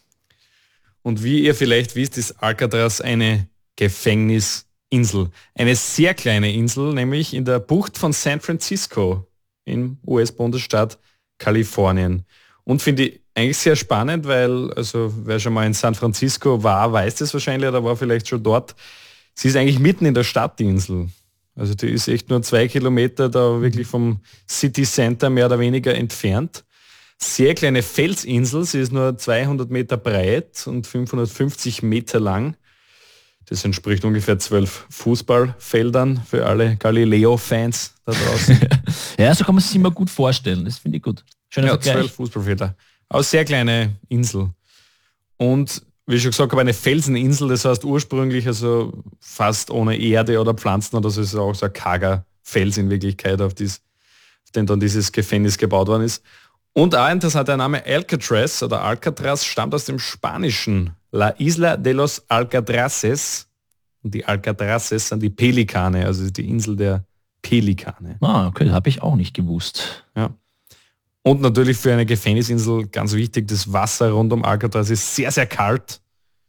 Und wie ihr vielleicht wisst, ist Alcatraz eine Gefängnisinsel. Eine sehr kleine Insel, nämlich in der Bucht von San Francisco im U S-Bundesstaat Kalifornien. Und finde ich eigentlich sehr spannend, weil, also wer schon mal in San Francisco war, weiß das wahrscheinlich oder war vielleicht schon dort. Sie ist eigentlich mitten in der Stadt, die Insel. Also die ist echt nur zwei Kilometer da wirklich vom City Center mehr oder weniger entfernt. Sehr kleine Felsinsel, sie ist nur zweihundert Meter breit und fünfhundertfünfzig Meter lang. Das entspricht ungefähr zwölf Fußballfeldern für alle Galileo-Fans da draußen. Ja, so kann man sich immer gut vorstellen, das finde ich gut. Schöner Ja, Vergleich. zwölf Fußballfelder. Aber sehr kleine Insel. Und wie ich schon gesagt habe, eine Felseninsel, das heißt ursprünglich also fast ohne Erde oder Pflanzen oder so, ist auch so ein karger Fels in Wirklichkeit, auf, dies, auf den dann dieses Gefängnis gebaut worden ist. Und auch interessant, der Name Alcatraz oder Alcatraz stammt aus dem Spanischen. La Isla de los Alcatraces. Und die Alcatraces sind die Pelikane, also die Insel der Pelikane. Ah, okay, habe ich auch nicht gewusst. Ja. Und natürlich für eine Gefängnisinsel ganz wichtig, das Wasser rund um Alcatraz ist sehr, sehr kalt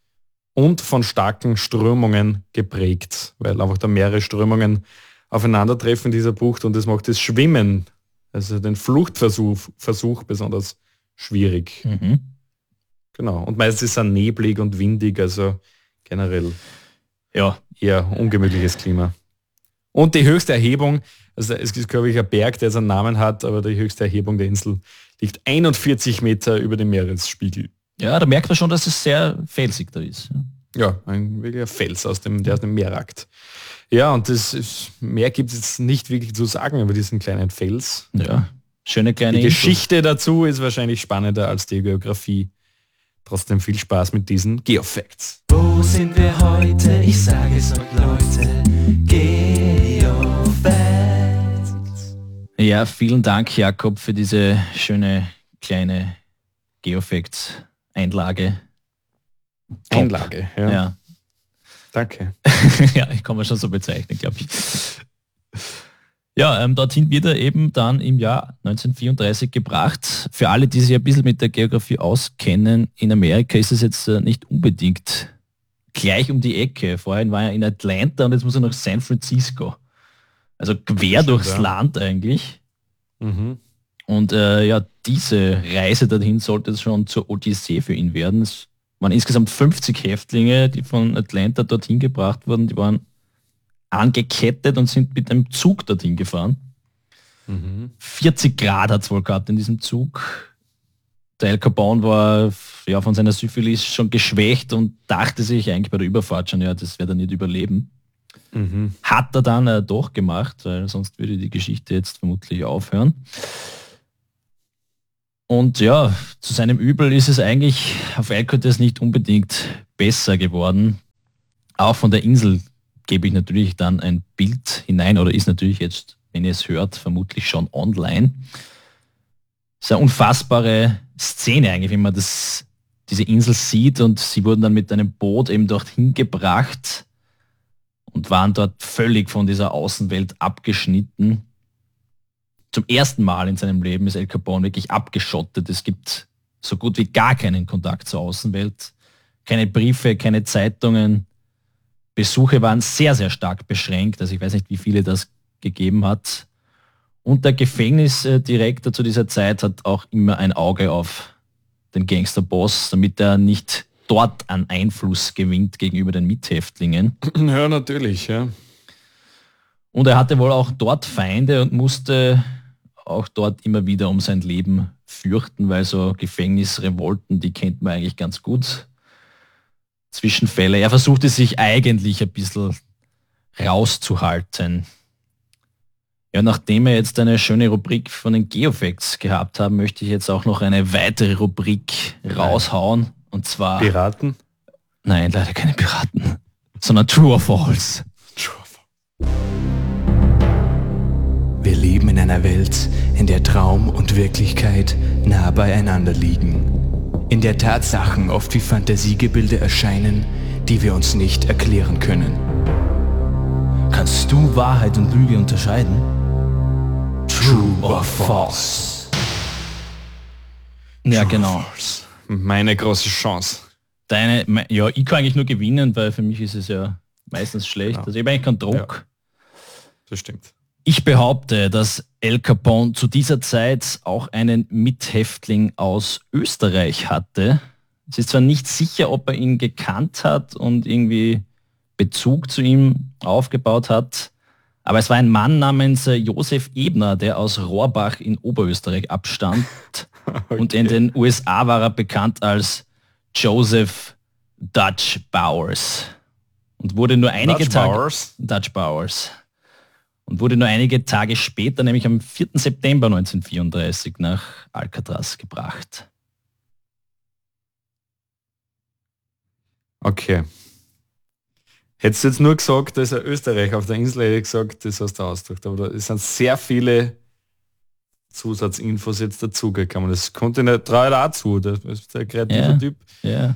und von starken Strömungen geprägt, weil einfach da mehrere Strömungen aufeinandertreffen in dieser Bucht und das macht das Schwimmen, also den Fluchtversuch Versuch besonders schwierig. Mhm. Genau. Und meistens ist es dann neblig und windig, also generell Ja, eher ungemütliches Klima. Und die höchste Erhebung, also es ist, glaube ich, ein Berg, der seinen Namen hat, aber die höchste Erhebung der Insel liegt einundvierzig Meter über dem Meeresspiegel. ja, da merkt man schon, dass es sehr felsig da ist. Ja, ein wirklicher Fels, aus dem, der aus dem Meer ragt. Ja, und das ist, mehr gibt es jetzt nicht wirklich zu sagen über diesen kleinen Fels. Ja, schöne kleine Die Insel. Geschichte dazu ist wahrscheinlich spannender als die Geografie. Trotzdem viel Spaß mit diesen Geofacts. Wo sind wir heute? Ich sage es euch, Leute. Geofacts. Ja, vielen Dank, Jakob, für diese schöne kleine Geofacts-Einlage. Einlage, ja. Ja. Danke. Ja, ich kann man schon so bezeichnen, glaube ich. Ja, ähm, dorthin wird er eben dann im Jahr neunzehnhundertvierunddreißig gebracht. Für alle, die sich ein bisschen mit der Geografie auskennen, in Amerika ist es jetzt äh, nicht unbedingt gleich um die Ecke. Vorhin war er in Atlanta und jetzt muss er nach San Francisco. Also quer durchs ja. Land eigentlich. Mhm. Und äh, ja, diese Reise dorthin sollte schon zur Odyssee für ihn werden. Es waren insgesamt fünfzig Häftlinge, die von Atlanta dorthin gebracht wurden. Die waren angekettet und sind mit einem Zug dorthin gefahren. Mhm. vierzig Grad hat es wohl gehabt in diesem Zug. Der Al Capone war ja von seiner Syphilis schon geschwächt und dachte sich eigentlich bei der Überfahrt schon, ja, das wird er nicht überleben. Mhm. Hat er dann äh, doch gemacht, weil sonst würde die Geschichte jetzt vermutlich aufhören. Und ja, zu seinem Übel ist es eigentlich auf Alcatraz nicht unbedingt besser geworden. Auch von der Insel gebe ich natürlich dann ein Bild hinein, oder ist natürlich jetzt, wenn ihr es hört, vermutlich schon online. Das ist eine unfassbare Szene eigentlich, wenn man das, diese Insel sieht, und sie wurden dann mit einem Boot eben dorthin gebracht und waren dort völlig von dieser Außenwelt abgeschnitten. Zum ersten Mal in seinem Leben ist Al Capone wirklich abgeschottet. Es gibt so gut wie gar keinen Kontakt zur Außenwelt. Keine Briefe, keine Zeitungen. Besuche waren sehr, sehr stark beschränkt. Also ich weiß nicht, wie viele das gegeben hat. Und der Gefängnisdirektor zu dieser Zeit hat auch immer ein Auge auf den Gangsterboss, damit er nicht dort an Einfluss gewinnt gegenüber den Mithäftlingen. Ja, natürlich, ja. Und er hatte wohl auch dort Feinde und musste auch dort immer wieder um sein Leben fürchten, weil so Gefängnisrevolten, die kennt man eigentlich ganz gut. Zwischenfälle. Er versuchte sich eigentlich ein bisschen rauszuhalten. Ja, nachdem wir jetzt eine schöne Rubrik von den Geofacts gehabt haben, möchte ich jetzt auch noch eine weitere Rubrik raushauen. Und zwar... Piraten? Nein, leider keine Piraten, sondern True or False. True or False. Wir leben in einer Welt, in der Traum und Wirklichkeit nah beieinander liegen. In der Tatsachen oft wie Fantasiegebilde erscheinen, die wir uns nicht erklären können. Kannst du Wahrheit und Lüge unterscheiden? True or False? Ja, True genau. False. Meine große Chance. Deine, me- ja, ich kann eigentlich nur gewinnen, weil für mich ist es ja meistens schlecht. Ja. Also ich habe eigentlich keinen Druck. Das stimmt. Ich behaupte, dass Al Capone zu dieser Zeit auch einen Mithäftling aus Österreich hatte. Es ist zwar nicht sicher, ob er ihn gekannt hat und irgendwie Bezug zu ihm aufgebaut hat, aber es war ein Mann namens äh, Josef Ebner, der aus Rohrbach in Oberösterreich abstammt. Okay. Und in den U S A war er bekannt als Joseph Dutch Bowers und wurde nur einige Dutch Tage Bowers? Dutch Bowers und wurde nur einige Tage später, nämlich am vierten September neunzehnhundertvierunddreißig, nach Alcatraz gebracht. Okay. Hättest du jetzt nur gesagt, dass er Österreich auf der Insel, hätte ich gesagt, das hast du ausgedrückt. Aber da sind sehr viele Zusatzinfos jetzt dazugekommen. Das konnte ich nicht, traue ich auch zu. Das ist der kreative Ja. Typ. Ja.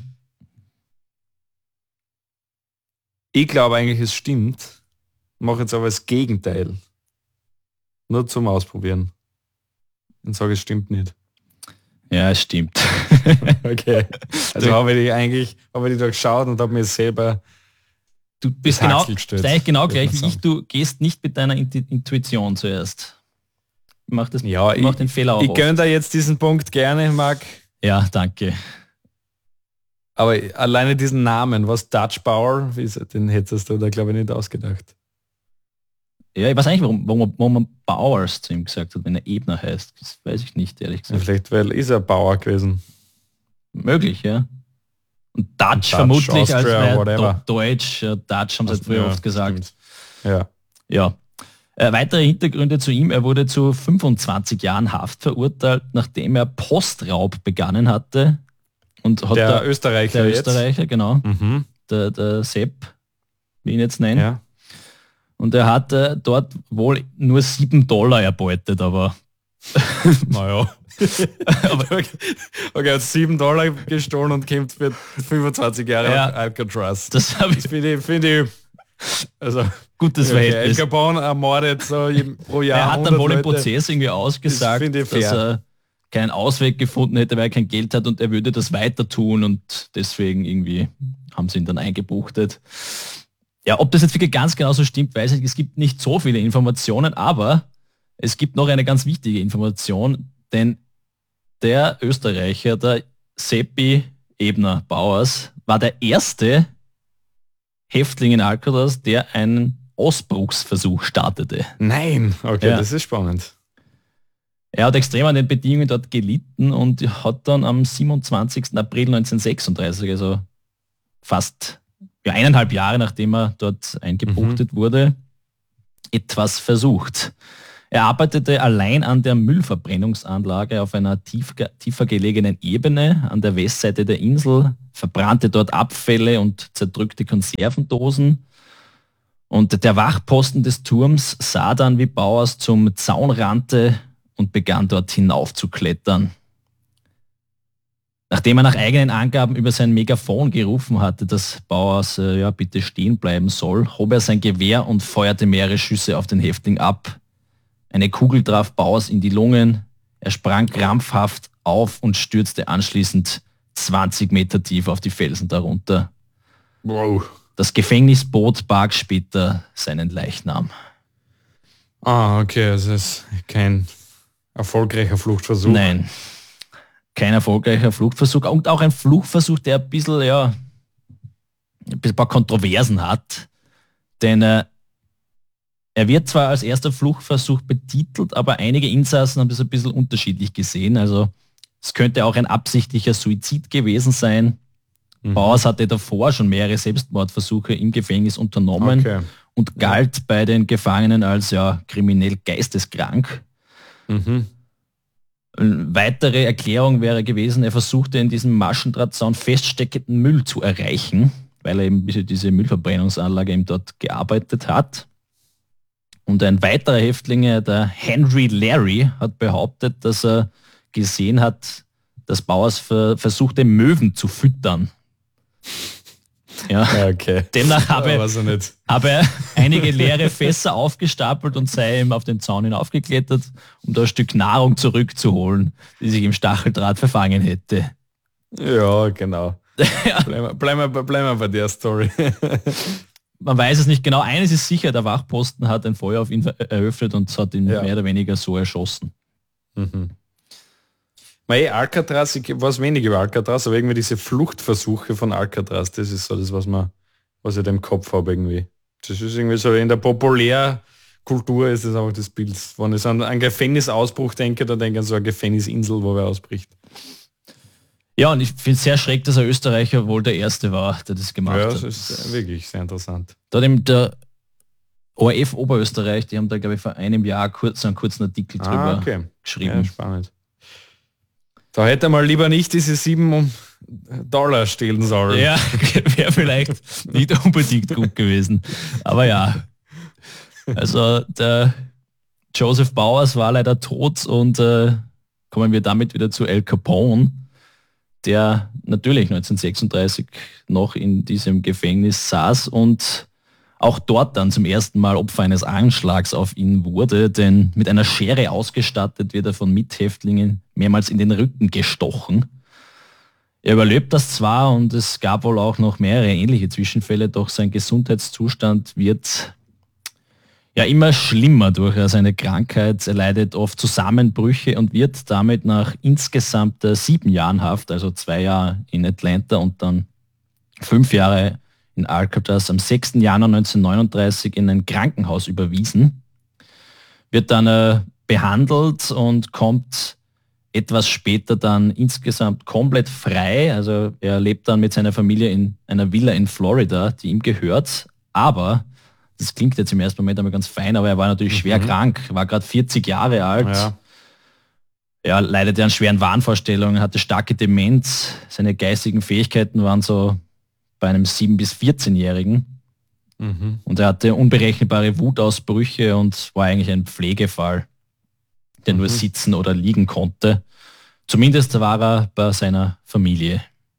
Ich glaube eigentlich, es stimmt. Mache jetzt aber das Gegenteil. Nur zum Ausprobieren. Und sage, es stimmt nicht. Ja, es stimmt. Okay. Also habe ich eigentlich, habe ich da geschaut und habe mir selber Du bist das genau, Haxel gestellt, bist eigentlich genau würde gleich man wie ich. sagen. Du gehst nicht mit deiner Intu- Intuition zuerst. Mach, das, Ja, mach ich- den Fehler auch Ich oft. gönne da jetzt diesen Punkt gerne, Marc. Ja, danke. Aber alleine diesen Namen, was Dutch Bauer, wie ist- den hättest du da glaube ich nicht ausgedacht. Ja, ich weiß eigentlich, warum, warum, warum man Bowers zu ihm gesagt hat, wenn er Ebner heißt. Das weiß ich nicht, ehrlich Ja, gesagt. vielleicht, weil ist er Bauer gewesen. Möglich, ja. Und Dutch, Dutch, vermutlich als Austria, wäre whatever. Do- Deutsch. Ja, Dutch haben sie halt früher Ja, oft gesagt. stimmt. Ja. Ja. Äh, weitere Hintergründe zu ihm. Er wurde zu fünfundzwanzig Jahren Haft verurteilt, nachdem er Postraub begangen hatte. Und hat Der der, Österreicher der jetzt. Österreicher, genau, Mhm. der, der Sepp, wie ich ihn jetzt nenne. Ja. Und er hatte dort wohl nur sieben Dollar erbeutet, aber Naja. okay, er hat sieben Dollar gestohlen und kämpft für fünfundzwanzig Jahre Ja. auf Alcatraz. das habe ich Das finde ich, finde ich, also gutes okay, Al Verhältnis. Capone ermordet so im- pro Jahr Er hat dann wohl im hundert Leute. Prozess irgendwie ausgesagt, finde ich dass fair. er keinen Ausweg gefunden hätte, weil er kein Geld hat und er würde das weiter tun und deswegen irgendwie haben sie ihn dann eingebuchtet. Ja, ob das jetzt wirklich ganz genau so stimmt, weiß ich nicht. Es gibt nicht so viele Informationen, aber es gibt noch eine ganz wichtige Information, denn der Österreicher, der Seppi Ebner Bauers, war der erste Häftling in Alcatraz, der einen Ausbruchsversuch startete. Nein, okay, Ja. das ist spannend. Er hat extrem an den Bedingungen dort gelitten und hat dann am siebenundzwanzigsten April neunzehnhundertsechsunddreißig, also fast ja, eineinhalb Jahre nachdem er dort eingebuchtet wurde, etwas versucht. Er arbeitete allein an der Müllverbrennungsanlage auf einer tief, tiefer gelegenen Ebene an der Westseite der Insel, verbrannte dort Abfälle und zerdrückte Konservendosen. Und der Wachposten des Turms sah dann, wie Bowers zum Zaun rannte und begann dort hinauf zu klettern. Nachdem er nach eigenen Angaben über sein Megafon gerufen hatte, dass Bowers äh, ja, bitte stehen bleiben soll, hob er sein Gewehr und feuerte mehrere Schüsse auf den Häftling ab. Eine Kugel traf Bowers in die Lungen, er sprang krampfhaft auf und stürzte anschließend zwanzig Meter tief auf die Felsen darunter. Wow. Das Gefängnisboot barg später seinen Leichnam. Ah, okay, also es ist kein erfolgreicher Fluchtversuch. Nein, kein erfolgreicher Fluchtversuch und auch ein Fluchtversuch, der ein bisschen, ja, ein paar Kontroversen hat, denn äh, er wird zwar als erster Fluchtversuch betitelt, aber einige Insassen haben das ein bisschen unterschiedlich gesehen. Also es könnte auch ein absichtlicher Suizid gewesen sein. Mhm. Bowers hatte davor schon mehrere Selbstmordversuche im Gefängnis unternommen okay. und galt ja. bei den Gefangenen als ja kriminell geisteskrank. Mhm. Eine weitere Erklärung wäre gewesen, er versuchte in diesem Maschendrahtzaun feststeckenden Müll zu erreichen, weil er eben diese Müllverbrennungsanlage eben dort gearbeitet hat. Und ein weiterer Häftling, der Henry Larry, hat behauptet, dass er gesehen hat, dass Bowers ver- versuchte, Möwen zu füttern. Ja, okay. Demnach habe, ja, er nicht. habe er einige leere Fässer aufgestapelt und sei ihm auf den Zaun hinaufgeklettert, um da ein Stück Nahrung zurückzuholen, die sich im Stacheldraht verfangen hätte. Ja, genau. Ja. Bleiben wir, bleiben, wir, bleiben wir bei der Story. Man weiß es nicht genau. Eines ist sicher, der Wachposten hat ein Feuer auf ihn eröffnet und hat ihn ja. mehr oder weniger so erschossen. Mhm. Mei, Alcatraz, ich weiß wenig über Alcatraz, aber irgendwie diese Fluchtversuche von Alcatraz, das ist so das, was man, was ich da im Kopf habe irgendwie. Das ist irgendwie so, in der Populärkultur ist das einfach das Bild. Wenn ich an einen Gefängnisausbruch denke, dann denke ich an so eine Gefängnisinsel, wo wer ausbricht. Ja, und ich finde es sehr schräg, dass ein Österreicher wohl der Erste war, der das gemacht ja, hat. Ja, das ist wirklich sehr interessant. Da hat eben der O R F Oberösterreich, die haben da, glaube ich, vor einem Jahr kurz, einen kurzen Artikel drüber ah, okay. geschrieben. Ja, spannend. Da hätte man lieber nicht diese sieben Dollar stehlen sollen. Ja, wäre vielleicht nicht unbedingt gut gewesen. Aber ja, also der Joseph Bowers war leider tot und äh, kommen wir damit wieder zu Al Capone, der natürlich neunzehnhundertsechsunddreißig noch in diesem Gefängnis saß und auch dort dann zum ersten Mal Opfer eines Anschlags auf ihn wurde, denn mit einer Schere ausgestattet wird er von Mithäftlingen mehrmals in den Rücken gestochen. Er überlebt das zwar und es gab wohl auch noch mehrere ähnliche Zwischenfälle, doch sein Gesundheitszustand wird ja immer schlimmer durch seine Krankheit. Er leidet oft Zusammenbrüche und wird damit nach insgesamt sieben Jahren Haft, also zwei Jahre in Atlanta und dann fünf Jahre in Alcatraz, am sechsten Januar neunzehnhundertneununddreißig in ein Krankenhaus überwiesen, wird dann äh, behandelt und kommt etwas später dann insgesamt komplett frei. Also er lebt dann mit seiner Familie in einer Villa in Florida, die ihm gehört. Aber, das klingt jetzt im ersten Moment einmal ganz fein, aber er war natürlich mhm. schwer krank, war gerade vierzig Jahre alt. Ja. Er leidete an schweren Wahnvorstellungen, hatte starke Demenz. Seine geistigen Fähigkeiten waren so bei einem sieben- bis vierzehnjährigen. Mhm. Und er hatte unberechenbare Wutausbrüche und war eigentlich ein Pflegefall, der mhm. nur sitzen oder liegen konnte. Zumindest war er bei seiner Familie.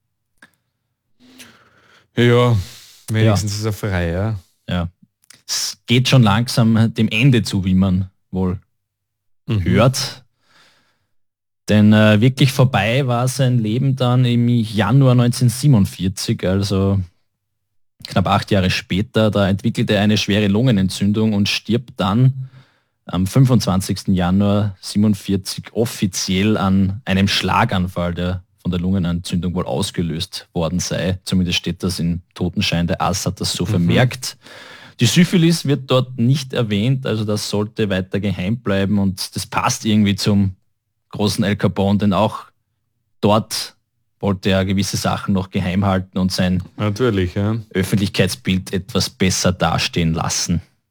Ja, wenigstens ja. ist er frei, ja. Ja. Es geht schon langsam dem Ende zu, wie man wohl mhm. hört. Denn äh, wirklich vorbei war sein Leben dann im Januar neunzehnhundertsiebenundvierzig, also knapp acht Jahre später. Da entwickelte er eine schwere Lungenentzündung und stirbt dann am fünfundzwanzigsten Januar siebenundvierzig offiziell an einem Schlaganfall, der von der Lungenentzündung wohl ausgelöst worden sei. Zumindest steht das im Totenschein. Der Ass hat das so mhm. vermerkt. Die Syphilis wird dort nicht erwähnt, also das sollte weiter geheim bleiben und das passt irgendwie zum großen Al Capone, denn auch dort wollte er gewisse Sachen noch geheim halten und sein Natürlich, ja. Öffentlichkeitsbild etwas besser dastehen lassen.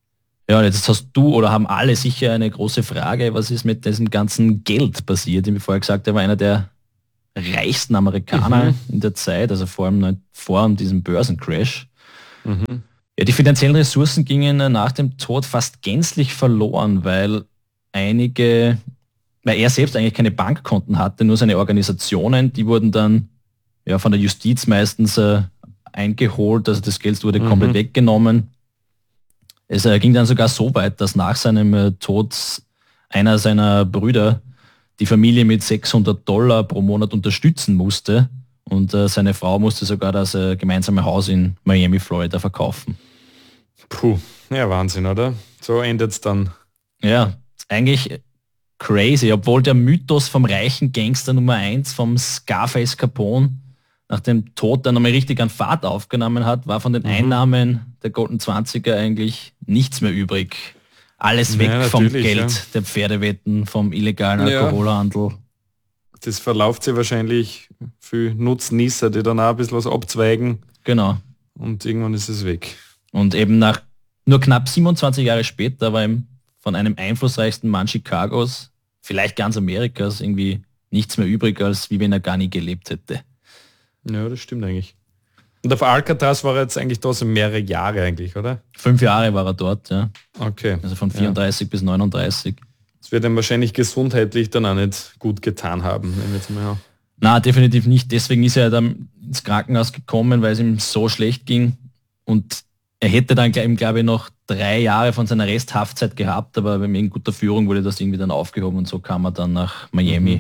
Ja, jetzt hast du oder haben alle sicher eine große Frage, was ist mit diesem ganzen Geld passiert? Ich habe vorher gesagt, er war einer der reichsten Amerikaner mhm. in der Zeit, also vor allem vor diesem Börsencrash. Mhm. Ja, die finanziellen Ressourcen gingen nach dem Tod fast gänzlich verloren, weil einige, weil er selbst eigentlich keine Bankkonten hatte, nur seine Organisationen, die wurden dann ja von der Justiz meistens äh, eingeholt, also das Geld wurde mhm. komplett weggenommen. Es äh, ging dann sogar so weit, dass nach seinem äh, Tod einer seiner Brüder die Familie mit sechshundert Dollar pro Monat unterstützen musste und äh, seine Frau musste sogar das äh, gemeinsame Haus in Miami, Florida verkaufen. Puh, ja Wahnsinn, oder? So endet es dann. Ja, eigentlich crazy, obwohl der Mythos vom reichen Gangster Nummer eins, vom Scarface Capone, nach dem Tod dann nochmal richtig an Fahrt aufgenommen hat, war von den mhm. Einnahmen der Golden Zwanziger eigentlich nichts mehr übrig. Alles weg ja, vom Geld, ja. der Pferdewetten, vom illegalen Alkoholhandel. Ja. Das verlauft sich wahrscheinlich für Nutznießer, die dann auch ein bisschen was abzweigen. Genau. Und irgendwann ist es weg. Und eben nach nur knapp siebenundzwanzig Jahre später war ihm von einem einflussreichsten Mann Chicagos, vielleicht ganz Amerikas, irgendwie nichts mehr übrig, als wie wenn er gar nie gelebt hätte. Ja, das stimmt eigentlich. Und auf Alcatraz war er jetzt eigentlich da so mehrere Jahre eigentlich, oder? Fünf Jahre war er dort, ja. Okay. Also von vierunddreißig ja. bis neununddreißig. Das wird ihm wahrscheinlich gesundheitlich dann auch nicht gut getan haben. Jetzt mal Na, definitiv nicht. Deswegen ist er dann ins Krankenhaus gekommen, weil es ihm so schlecht ging. Und er hätte dann, glaube ich, noch drei Jahre von seiner Resthaftzeit gehabt, aber wegen guter Führung wurde das irgendwie dann aufgehoben und so kam er dann nach Miami. Mhm.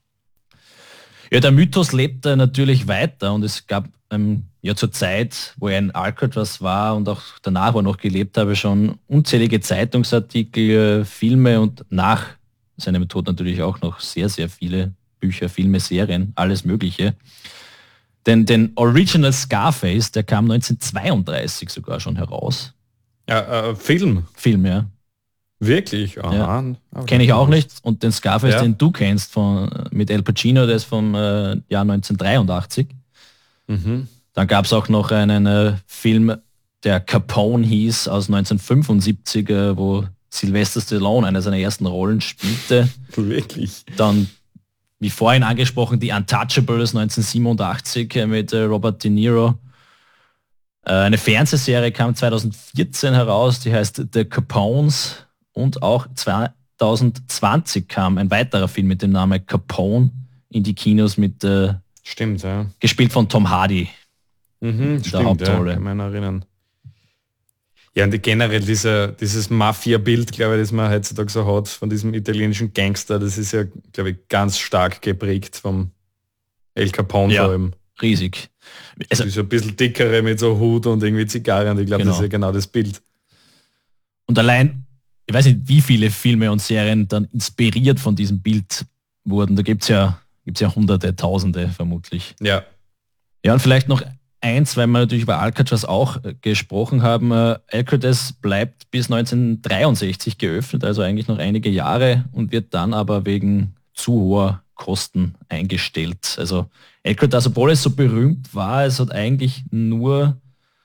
Ja, der Mythos lebt natürlich weiter und es gab ähm, ja zur Zeit, wo er in Alcatraz war und auch danach, wo er noch gelebt habe, schon unzählige Zeitungsartikel, äh, Filme und nach seinem Tod natürlich auch noch sehr, sehr viele Bücher, Filme, Serien, alles Mögliche. Denn den Original Scarface, der kam neunzehnhundertzweiunddreißig sogar schon heraus. Ja, äh, Film? Film, ja. Wirklich? Ja. Kenne ich auch nicht. Und den Scarface, ja. den du kennst von, mit Al Pacino, der ist vom äh, Jahr neunzehnhundertdreiundachtzig. Mhm. Dann gab es auch noch einen äh, Film, der Capone hieß, aus neunzehnhundertfünfundsiebzig, äh, wo Sylvester Stallone eine seiner ersten Rollen spielte. Wirklich? Dann, wie vorhin angesprochen, die Untouchables neunzehnhundertsiebenundachtzig äh, mit äh, Robert De Niro. Äh, eine Fernsehserie kam zweitausendvierzehn heraus, die heißt The Capones. Und auch zweitausendzwanzig kam ein weiterer Film mit dem Namen Capone in die Kinos mit äh, Stimmt, ja. gespielt von Tom Hardy. Mhm, in der stimmt, Hauptrolle. Ja, kann man erinnern. Ja, und generell dieser, dieses Mafia-Bild, glaube ich, das man heutzutage so hat, von diesem italienischen Gangster, das ist ja, glaube ich, ganz stark geprägt vom El Capone ja, vor allem. Riesig. Also, das ist ein bisschen dickere mit so Hut und irgendwie Zigarre und ich glaube, genau. das ist ja genau das Bild. Und allein, ich weiß nicht, wie viele Filme und Serien dann inspiriert von diesem Bild wurden. Da gibt es ja, gibt's ja hunderte, tausende vermutlich. Ja. Ja, und vielleicht noch eins, weil wir natürlich über Alcatraz auch äh, gesprochen haben. Äh, Alcatraz bleibt bis neunzehnhundertdreiundsechzig geöffnet, also eigentlich noch einige Jahre und wird dann aber wegen zu hoher Kosten eingestellt. Also Alcatraz, obwohl es so berühmt war, es hat eigentlich nur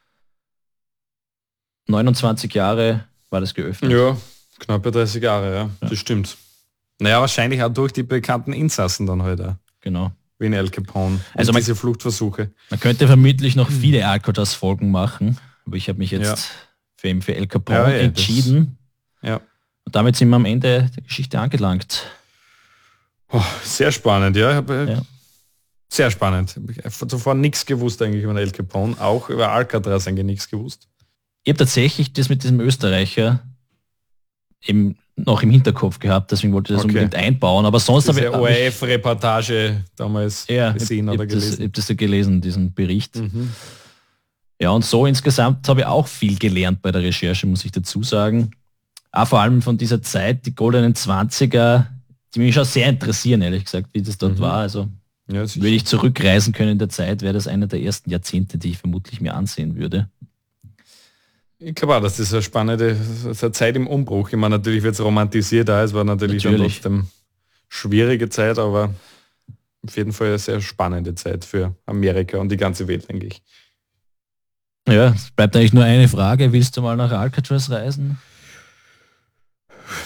neunundzwanzig Jahre war das geöffnet. Ja, knappe dreißig Jahre, ja, ja. Das stimmt. Naja, wahrscheinlich auch durch die bekannten Insassen dann heute. Halt genau. Wie in El Capone. Also man, diese Fluchtversuche. Man könnte vermutlich noch viele Alcatraz-Folgen machen, aber ich habe mich jetzt ja. für, für El Capone ja, ja, entschieden. Das, ja. Und damit sind wir am Ende der Geschichte angelangt. Oh, sehr spannend, ja. Ich habe, ja. Sehr spannend. Ich habe zuvor nichts gewusst eigentlich über El Capone, auch über Alcatraz eigentlich nichts gewusst. Ich habe tatsächlich das mit diesem Österreicher eben noch im Hinterkopf gehabt, deswegen wollte ich das okay. unbedingt einbauen, aber sonst habe ich... O R F-Reportage damals ja, gesehen ich, oder ich gelesen. Das, ich habe das ja gelesen, diesen Bericht. Mhm. Ja, und so insgesamt habe ich auch viel gelernt bei der Recherche, muss ich dazu sagen. Auch vor allem von dieser Zeit, die goldenen Zwanziger, die mich schon sehr interessieren, ehrlich gesagt, wie das dort mhm. war. Also ja, würde ich zurückreisen können in der Zeit, wäre das einer der ersten Jahrzehnte, die ich vermutlich mir ansehen würde. Ich glaube auch, dass das eine spannende das eine Zeit im Umbruch. Ich meine, natürlich wird es romantisiert, auch. Es war natürlich, natürlich. Dann trotzdem schwierige Zeit, aber auf jeden Fall eine sehr spannende Zeit für Amerika und die ganze Welt eigentlich. Ja, es bleibt eigentlich nur eine Frage. Willst du mal nach Alcatraz reisen?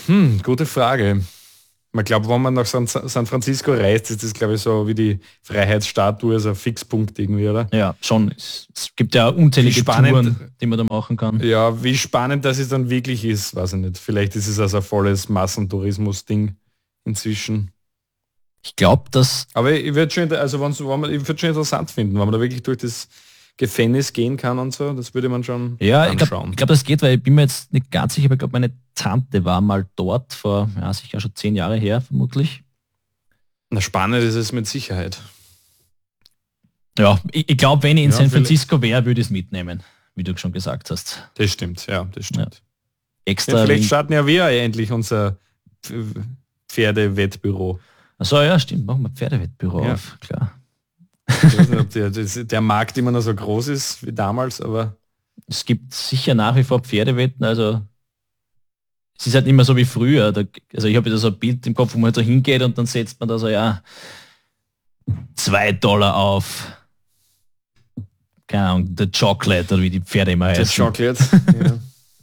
Hm, gute Frage. Man glaubt, wenn man nach San, San Francisco reist, ist das, glaube ich, so wie die Freiheitsstatue, also ein Fixpunkt irgendwie, oder? Ja, schon. Es, es gibt ja unzählige Wie spannend- Touren, die man da machen kann. Ja, wie spannend das es dann wirklich ist, weiß ich nicht. Vielleicht ist es also ein volles Massentourismus-Ding inzwischen. Ich glaube, dass Aber ich würde schon, also wenn's, wenn man, ich würde schon interessant finden, wenn man da wirklich durch das Gefängnis gehen kann und so, das würde man schon Ja, ich glaube, anschauen. glaub, das geht, weil ich bin mir jetzt nicht ganz sicher, aber ich glaube, meine Tante war mal dort vor, ja, sicher schon zehn Jahre her, vermutlich. Na, spannend ist es mit Sicherheit. Ja, ich, ich glaube, wenn ich in Ja, San vielleicht- Francisco wäre, würde ich es mitnehmen, wie du schon gesagt hast. Das stimmt, ja, das stimmt. Extra. Ja, vielleicht wegen- starten ja wir endlich unser Pf- Pferdewettbüro. Achso, ja, stimmt, machen wir Pferdewettbüro Ja. auf, klar. Ich weiß nicht, ob der, das, der Markt immer noch so groß ist wie damals, aber Es gibt sicher nach wie vor Pferdewetten, also es ist halt nicht mehr so wie früher. Da, also ich habe da so ein Bild im Kopf, wo man halt so hingeht und dann setzt man da so, ja, zwei Dollar auf, keine Ahnung, der Chocolate oder wie die Pferde immer das heißen. Chocolate. Ja.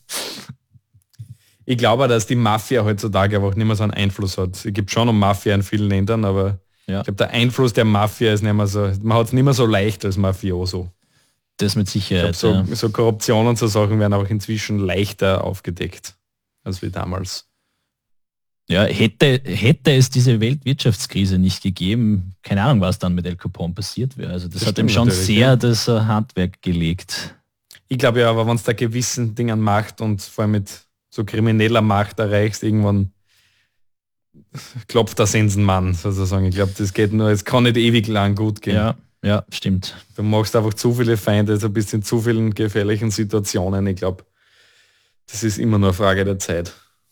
Ich glaube, dass die Mafia heutzutage einfach nicht mehr so einen Einfluss hat. Es gibt schon noch Mafia in vielen Ländern, aber Ja. ich glaube, der Einfluss der Mafia ist nicht mehr so, man hat es nicht mehr so leicht als Mafioso. Das mit Ich Sicherheit. glaube, so, ja. so Korruption und so Sachen werden auch inzwischen leichter aufgedeckt als wie damals. Ja, hätte, hätte es diese Weltwirtschaftskrise nicht gegeben, keine Ahnung, was dann mit El Capone passiert wäre. Also das, Das hat ihm stimmt schon natürlich, sehr ja. das äh, Handwerk gelegt. Ich glaube ja, aber wenn es da gewissen Dingen macht und vor allem mit so krimineller Macht erreichst, irgendwann klopft der Sensenmann sozusagen. Ich glaube, das geht nur, es kann nicht ewig lang gut gehen. Ja, ja, stimmt. Du machst einfach zu viele Feinde, so bist in zu vielen gefährlichen Situationen. Ich glaube, das ist immer nur eine Frage der Zeit.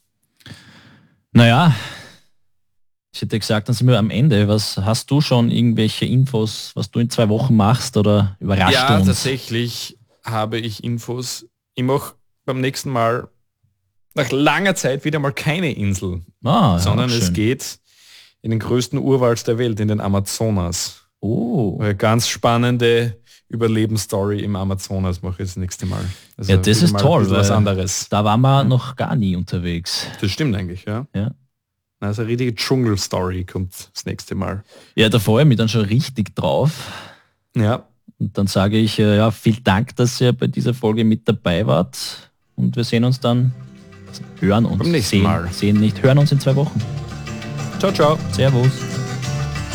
Naja, ich hätte gesagt, dann sind wir am Ende. Was hast du schon irgendwelche Infos, was du in zwei Wochen machst oder überrascht Ja, du uns? tatsächlich habe ich Infos. Ich mache beim nächsten Mal nach langer Zeit wieder mal keine Insel, Ah, ja, sondern auch es schön. geht in den größten Urwald der Welt, in den Amazonas. Oh, Eine ganz spannende Überlebensstory im Amazonas mache ich das nächste Mal. Also ja, das wieder ist mal ein toll, bisschen was weil anderes. da waren wir noch gar nie unterwegs. Das stimmt eigentlich, ja. Ja. Also eine richtige Dschungel-Story kommt das nächste Mal. Ja, da freue ich mich dann schon richtig drauf. Ja, Und dann sage ich, äh, ja, vielen Dank, dass ihr bei dieser Folge mit dabei wart. Und wir sehen uns dann, hören uns, Beim nächsten sehen, Mal. sehen nicht, hören uns in zwei Wochen. ciao, ciao. Servus.